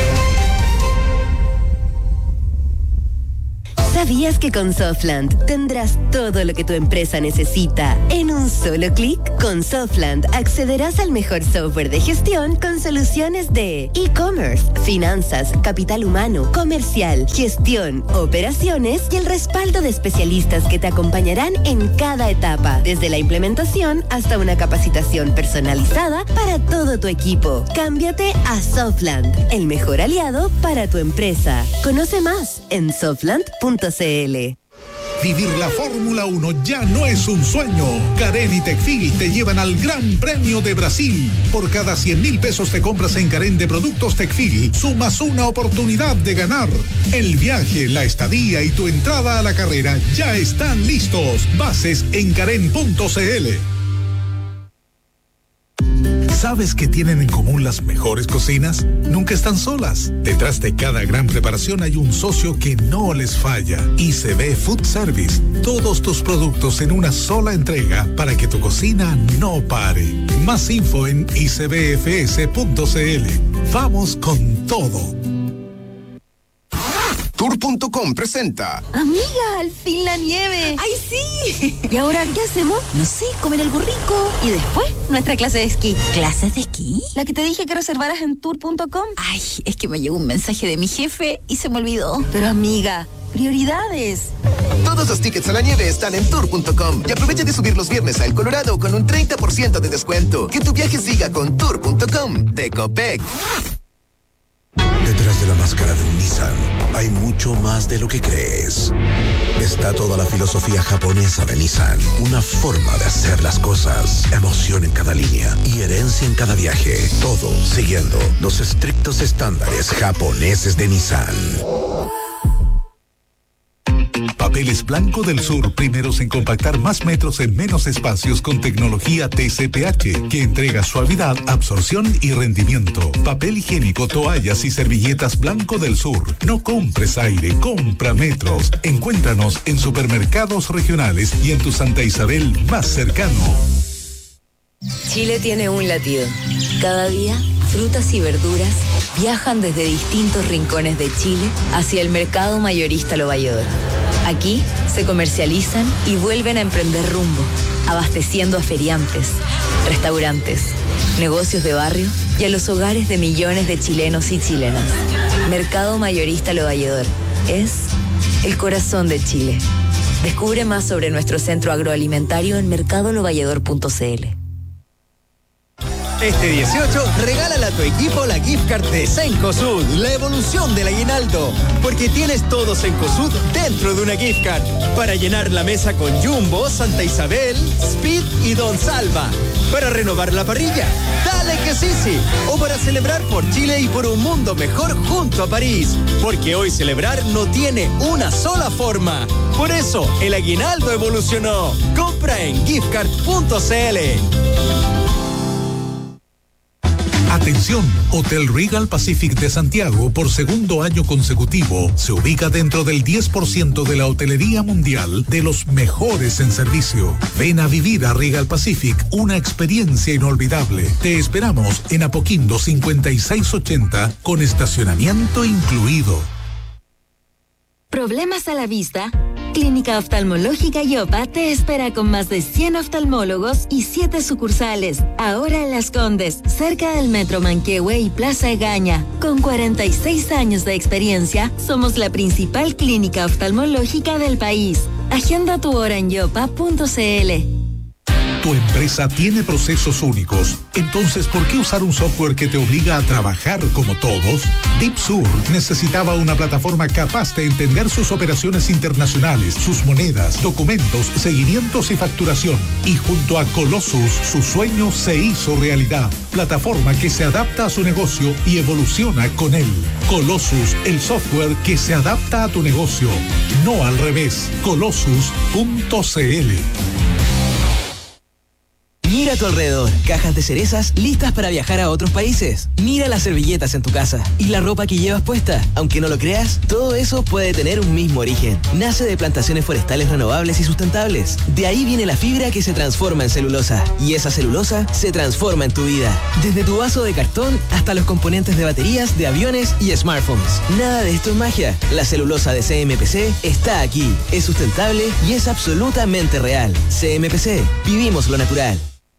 ¿Sabías que con Softland tendrás todo lo que tu empresa necesita en un solo clic? Con Softland accederás al mejor software de gestión con soluciones de e-commerce, finanzas, capital humano, comercial, gestión, operaciones y el respaldo de especialistas que te acompañarán en cada etapa, desde la implementación hasta una capacitación personalizada para todo tu equipo. Cámbiate a Softland, el mejor aliado para tu empresa. Conoce más en softland.cl. Vivir la Fórmula 1 ya no es un sueño. Carén y Tecfil te llevan al Gran Premio de Brasil. Por cada 100.000 pesos de compras en Carén de productos Tecfil, sumas una oportunidad de ganar. El viaje, la estadía y tu entrada a la carrera ya están listos. Bases en carén.cl. ¿Sabes qué tienen en común las mejores cocinas? Nunca están solas. Detrás de cada gran preparación hay un socio que no les falla. ICB Food Service. Todos tus productos en una sola entrega para que tu cocina no pare. Más info en icbfs.cl. Vamos con todo. Tour.com presenta. Amiga, al fin la nieve. ¡Ay, sí! ¿Y ahora qué hacemos? No sé, comer algo rico. Y después, nuestra clase de esquí. ¿Clases de esquí? La que te dije que reservaras en Tour.com. Ay, es que me llegó un mensaje de mi jefe y se me olvidó. Pero amiga, prioridades. Todos los tickets a la nieve están en Tour.com. Y aprovecha de subir los viernes a El Colorado con un 30% de descuento. Que tu viaje siga con Tour.com de Copec. Detrás de la máscara de un Nissan hay mucho más de lo que crees. Está toda la filosofía japonesa de Nissan, una forma de hacer las cosas, emoción en cada línea y herencia en cada viaje. Todo siguiendo los estrictos estándares japoneses de Nissan. Papeles Blanco del Sur, primeros en compactar más metros en menos espacios con tecnología TCPH, que entrega suavidad, absorción y rendimiento. Papel higiénico, toallas y servilletas Blanco del Sur. No compres aire, compra metros. Encuéntranos en supermercados regionales y en tu Santa Isabel más cercano. Chile tiene un latido. Cada día, frutas y verduras viajan desde distintos rincones de Chile hacia el mercado mayorista Lo Valledor. Aquí se comercializan y vuelven a emprender rumbo, abasteciendo a feriantes, restaurantes, negocios de barrio y a los hogares de millones de chilenos y chilenas. Mercado Mayorista Lo Valledor es el corazón de Chile. Descubre más sobre nuestro centro agroalimentario en mercadolovalledor.cl. Este 18, regálale a tu equipo la gift card de Cencosud, la evolución del aguinaldo. Porque tienes todo Cencosud dentro de una gift card. Para llenar la mesa con Jumbo, Santa Isabel, Speed y Don Salva. Para renovar la parrilla, dale que sí. O para celebrar por Chile y por un mundo mejor junto a París. Porque hoy celebrar no tiene una sola forma. Por eso, el aguinaldo evolucionó. Compra en giftcard.cl. Atención, Hotel Regal Pacific de Santiago, por segundo año consecutivo, se ubica dentro del 10% de la hotelería mundial de los mejores en servicio. Ven a vivir a Regal Pacific una experiencia inolvidable. Te esperamos en Apoquindo 5680 con estacionamiento incluido. ¿Problemas a la vista? Clínica Oftalmológica Yopa te espera con más de 100 oftalmólogos y 7 sucursales. Ahora en Las Condes, cerca del Metro Manquehue y Plaza Egaña. Con 46 años de experiencia, somos la principal clínica oftalmológica del país. Agenda tu hora en yopa.cl. Tu empresa tiene procesos únicos. Entonces, ¿por qué usar un software que te obliga a trabajar como todos? DeepSur necesitaba una plataforma capaz de entender sus operaciones internacionales, sus monedas, documentos, seguimientos y facturación. Y junto a Colossus, su sueño se hizo realidad. Plataforma que se adapta a su negocio y evoluciona con él. Colossus, el software que se adapta a tu negocio. No al revés. Colossus.cl. Mira a tu alrededor, cajas de cerezas listas para viajar a otros países. Mira las servilletas en tu casa y la ropa que llevas puesta. Aunque no lo creas, todo eso puede tener un mismo origen. Nace de plantaciones forestales renovables y sustentables. De ahí viene la fibra que se transforma en celulosa. Y esa celulosa se transforma en tu vida. Desde tu vaso de cartón hasta los componentes de baterías, de aviones y smartphones. Nada de esto es magia. La celulosa de CMPC está aquí. Es sustentable y es absolutamente real. CMPC, vivimos lo natural.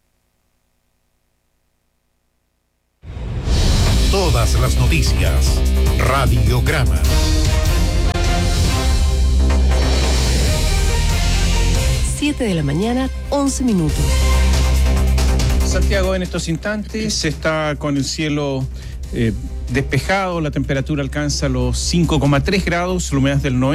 Todas las noticias. Radiograma. Siete de la mañana, 11 minutos. Santiago en estos instantes está con el cielo despejado, la temperatura alcanza los 5,3 grados, la humedad del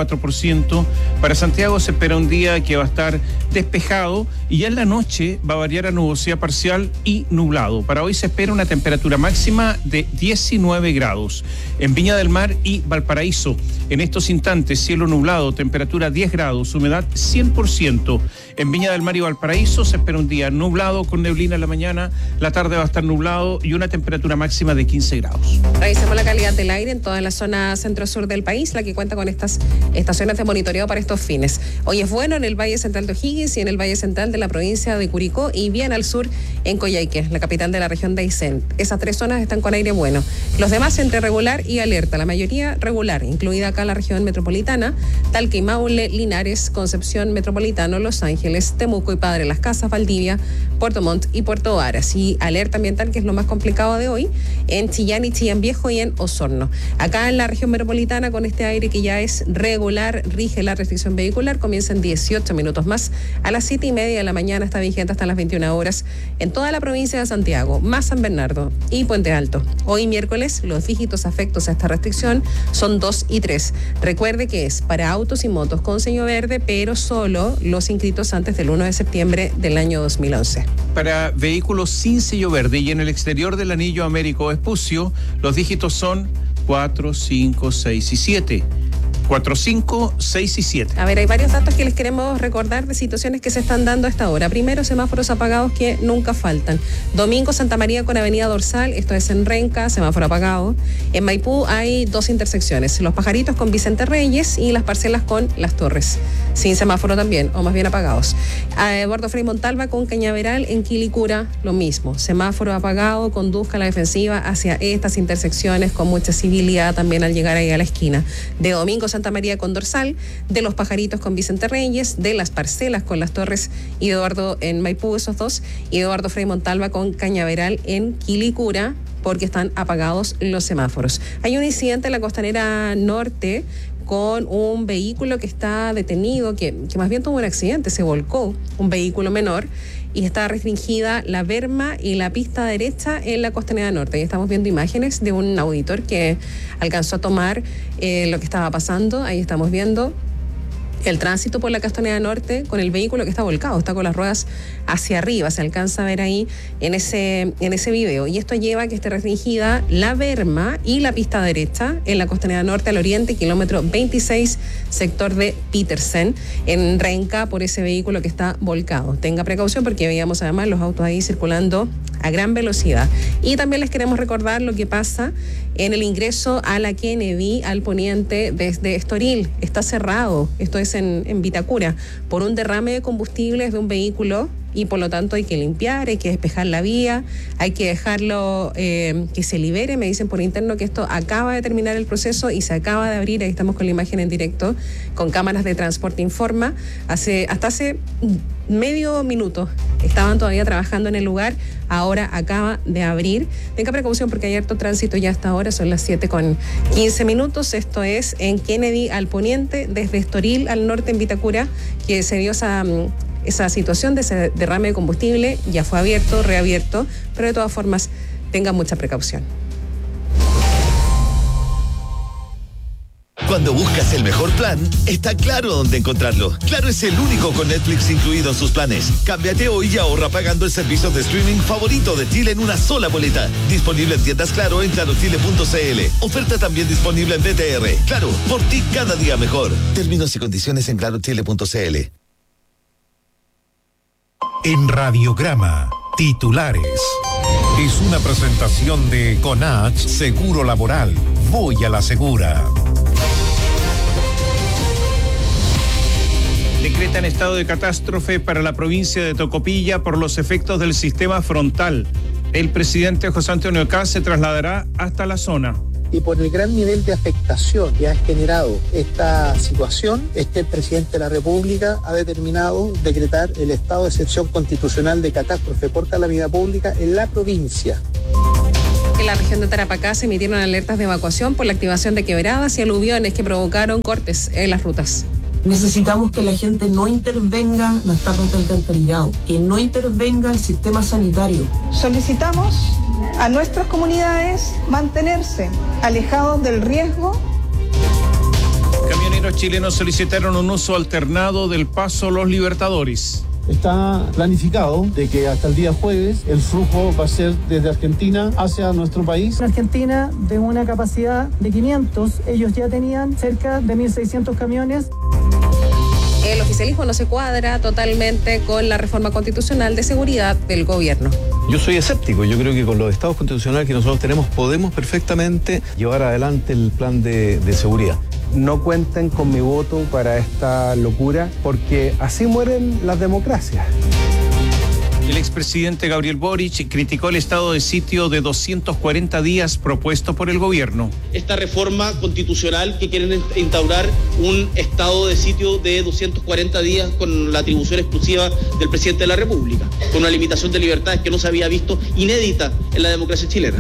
94%. Para Santiago se espera un día que va a estar despejado y ya en la noche va a variar a nubosidad parcial y nublado. Para hoy se espera una temperatura máxima de 19 grados. En Viña del Mar y Valparaíso, en estos instantes cielo nublado, temperatura 10 grados, humedad 100%. En Viña del Mar y Valparaíso se espera un día nublado con neblina en la mañana, la tarde va a estar nublado y una temperatura máxima de 15 grados. Revisemos la calidad del aire en toda la zona centro-sur del país, la que cuenta con estas estaciones de monitoreo para estos fines. Hoy es bueno en el Valle Central de O'Higgins y en el Valle Central de la provincia de Curicó y bien al sur en Coyhaique, la capital de la región de Aysén. Esas 3 zonas están con aire bueno. Los demás entre regular y alerta, la mayoría regular, incluida acá la región metropolitana, Talca y Maule, Linares, Concepción Metropolitano, Los Ángeles, Temuco y Padre Las Casas, Valdivia, Puerto Montt y Puerto Varas. Y alerta ambiental, que es lo más complicado de hoy, en Chillán y Chillán Viejo y en Osorno. Acá en la región metropolitana, con este aire que ya es regular, rige la restricción vehicular, comienza en 18 minutos más. A las 7:30 de la mañana está vigente hasta las 21 horas en toda la provincia de Santiago, más San Bernardo y Puente Alto. Hoy miércoles, los dígitos afectos a esta restricción son 2 y 3. Recuerde que es para autos y motos con sello verde, pero solo los inscritos antes del 1 de septiembre del año 2011. Para vehículos sin sello verde y en el exterior del anillo Américo Vespucio, los dígitos son 4, 5, 6 y 7. 4, 5, 6 y 7. A ver, hay varios datos que les queremos recordar de situaciones que se están dando a esta hora. Primero, semáforos apagados que nunca faltan. Domingo, Santa María con Avenida Dorsal, esto es en Renca, semáforo apagado. En Maipú hay 2 intersecciones, Los Pajaritos con Vicente Reyes y Las Parcelas con Las Torres. Sin semáforo también, o más bien apagados. A Eduardo Frei Montalva con Cañaveral en Quilicura, lo mismo. Semáforo apagado, conduzca a la defensiva hacia estas intersecciones con mucha civilidad también al llegar ahí a la esquina. De Domingo, Santa María con Dorsal, de Los Pajaritos con Vicente Reyes, de Las Parcelas con Las Torres y Eduardo en Maipú, esos 2, y Eduardo Frei Montalva con Cañaveral en Quilicura, porque están apagados los semáforos. Hay un incidente en la costanera norte con un vehículo que está detenido, que más bien tuvo un accidente, se volcó un vehículo menor y está restringida la berma y la pista derecha en la costanera norte. Y estamos viendo imágenes de un auditor que alcanzó a tomar lo que estaba pasando. Ahí estamos viendo el tránsito por la Costanera Norte con el vehículo que está volcado, está con las ruedas hacia arriba, se alcanza a ver ahí en ese video. Y esto lleva a que esté restringida la berma y la pista derecha en la Costanera Norte al oriente, kilómetro 26, sector de Petersen, en Renca, por ese vehículo que está volcado. Tenga precaución porque veíamos además los autos ahí circulando a gran velocidad. Y también les queremos recordar lo que pasa en el ingreso a la Kennedy al poniente desde Estoril. Está cerrado, esto es en Vitacura, por un derrame de combustibles de un vehículo, y por lo tanto hay que limpiar, hay que despejar la vía, hay que dejarlo que se libere. Me dicen por interno que esto acaba de terminar el proceso y se acaba de abrir. Ahí estamos con la imagen en directo, con cámaras de Transporte Informa. Hasta hace medio minuto estaban todavía trabajando en el lugar, ahora acaba de abrir. Tenga precaución porque hay harto tránsito ya hasta ahora, son las 7:15. Esto es en Kennedy al poniente, desde Estoril al norte en Vitacura, que se dio esa situación de ese derrame de combustible. Ya fue abierto, reabierto, pero de todas formas tengan mucha precaución. Cuando buscas el mejor plan, está Claro dónde encontrarlo. Claro es el único con Netflix incluido en sus planes. Cámbiate hoy y ahorra pagando el servicio de streaming favorito de Chile en una sola boleta. Disponible en tiendas Claro en clarochile.cl. Oferta también disponible en BTR. Claro, por ti cada día mejor. Términos y condiciones en clarochile.cl. En Radiograma, titulares. Es una presentación de Conach Seguro Laboral. Voy a la segura. Decretan estado de catástrofe para la provincia de Tocopilla por los efectos del sistema frontal. El presidente José Antonio Kast se trasladará hasta la zona. Y por el gran nivel de afectación que ha generado esta situación, el presidente de la República ha determinado decretar el estado de excepción constitucional de catástrofe por calamidad pública en la provincia. En la región de Tarapacá se emitieron alertas de evacuación por la activación de quebradas y aluviones que provocaron cortes en las rutas. Necesitamos que la gente no intervenga las tapas del alcantarillado, que no intervenga el sistema sanitario. Solicitamos a nuestras comunidades mantenerse alejados del riesgo. Camioneros chilenos solicitaron un uso alternado del paso Los Libertadores. Está planificado de que hasta el día jueves el flujo va a ser desde Argentina hacia nuestro país. Argentina, de una capacidad de 500, ellos ya tenían cerca de 1.600 camiones. El oficialismo no se cuadra totalmente con la reforma constitucional de seguridad del gobierno. Yo soy escéptico, yo creo que con los estados constitucionales que nosotros tenemos podemos perfectamente llevar adelante el plan de seguridad. No cuenten con mi voto para esta locura, porque así mueren las democracias. El expresidente Gabriel Boric criticó el estado de sitio de 240 días propuesto por el gobierno. Esta reforma constitucional que quieren instaurar un estado de sitio de 240 días con la atribución exclusiva del presidente de la República, con una limitación de libertades que no se había visto, inédita en la democracia chilena.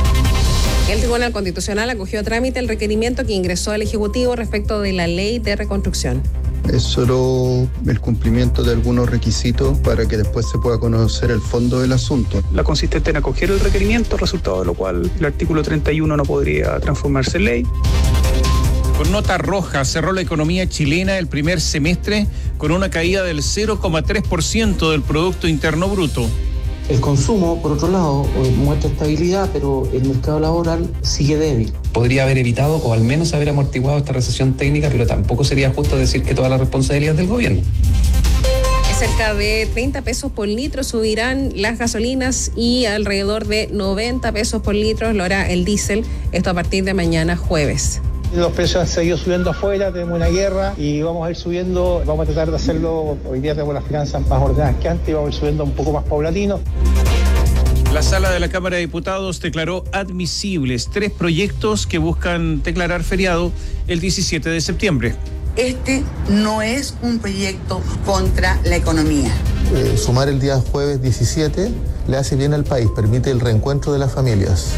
El Tribunal Constitucional acogió a trámite el requerimiento que ingresó al Ejecutivo respecto de la Ley de Reconstrucción. Es solo el cumplimiento de algunos requisitos para que después se pueda conocer el fondo del asunto. La consistente en acoger el requerimiento, resultado de lo cual el artículo 31 no podría transformarse en ley. Con nota roja cerró la economía chilena el primer semestre con una caída del 0,3% del Producto Interno Bruto. El consumo, por otro lado, muestra estabilidad, pero el mercado laboral sigue débil. Podría haber evitado o al menos haber amortiguado esta recesión técnica, pero tampoco sería justo decir que toda la responsabilidad es del gobierno. Cerca de 30 pesos por litro subirán las gasolinas y alrededor de 90 pesos por litro lo hará el diésel, esto a partir de mañana jueves. Los precios han seguido subiendo afuera, tenemos una guerra y vamos a ir subiendo, vamos a tratar de hacerlo, hoy día tenemos las finanzas más ordenadas que antes y vamos a ir subiendo un poco más paulatino. La Sala de la Cámara de Diputados declaró admisibles 3 proyectos que buscan declarar feriado el 17 de septiembre. Este no es un proyecto contra la economía. Sumar el día jueves 17 le hace bien al país, permite el reencuentro de las familias.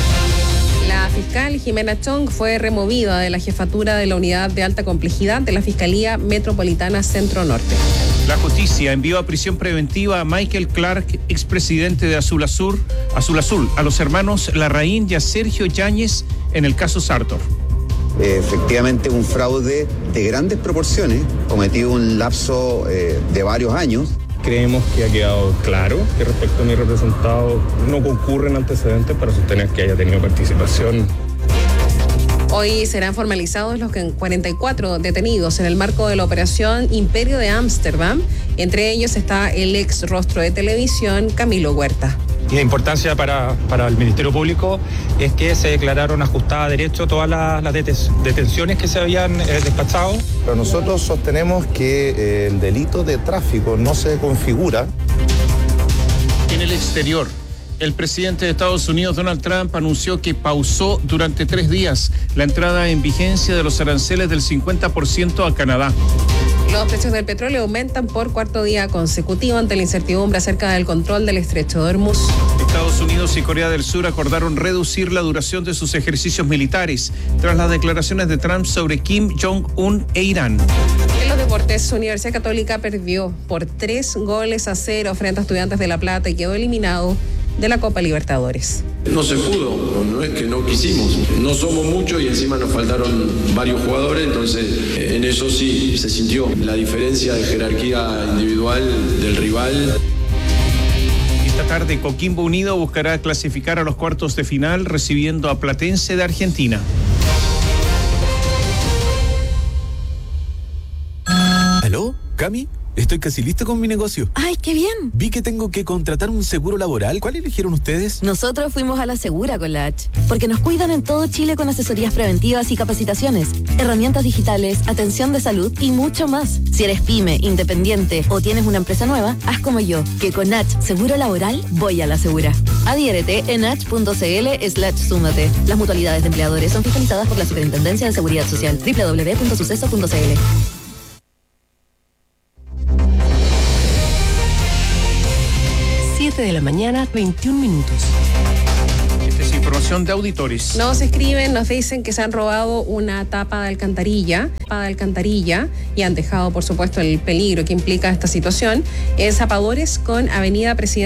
La fiscal Jimena Chong fue removida de la jefatura de la unidad de alta complejidad de la Fiscalía Metropolitana Centro Norte. La justicia envió a prisión preventiva a Michael Clark, expresidente de Azul Azul, a los hermanos Larraín y a Sergio Yáñez en el caso Sartor. Efectivamente, un fraude de grandes proporciones, cometido en un lapso de varios años. Creemos que ha quedado claro que respecto a mi representado no concurren antecedentes para sostener que haya tenido participación. Hoy serán formalizados los 44 detenidos en el marco de la operación Imperio de Ámsterdam. Entre ellos está el ex rostro de televisión Camilo Huerta. Y la importancia para el Ministerio Público es que se declararon ajustadas a derecho todas las detenciones que se habían despachado. Pero nosotros sostenemos que el delito de tráfico no se configura. En el exterior, el presidente de Estados Unidos, Donald Trump, anunció que pausó durante 3 días la entrada en vigencia de los aranceles del 50% a Canadá. Los precios del petróleo aumentan por 4º día consecutivo ante la incertidumbre acerca del control del estrecho de Hormuz. Estados Unidos y Corea del Sur acordaron reducir la duración de sus ejercicios militares tras las declaraciones de Trump sobre Kim Jong-un e Irán. En los deportes, su Universidad Católica perdió por 3-0 frente a Estudiantes de La Plata y quedó eliminado de la Copa Libertadores. No se pudo, no es que no quisimos, no somos muchos y encima nos faltaron varios jugadores, entonces en eso sí se sintió la diferencia de jerarquía individual del rival. Esta tarde Coquimbo Unido buscará clasificar a los cuartos de final recibiendo a Platense de Argentina. ¿Aló? ¿Cami? Estoy casi listo con mi negocio. ¡Ay, qué bien! Vi que tengo que contratar un seguro laboral. ¿Cuál eligieron ustedes? Nosotros fuimos a la Segura con la H, porque nos cuidan en todo Chile con asesorías preventivas y capacitaciones, herramientas digitales, atención de salud y mucho más. Si eres pyme, independiente o tienes una empresa nueva, haz como yo, que con H Seguro Laboral voy a la Segura. Adhiérete en h.cl/súmate. Las mutualidades de empleadores son fiscalizadas por la Superintendencia de Seguridad Social. www.suceso.cl. 7 de la mañana, 21 minutos. Esta es información de auditores. Nos escriben, nos dicen que se han robado una tapa de alcantarilla y han dejado, por supuesto, el peligro que implica esta situación en Zapadores con Avenida Presidente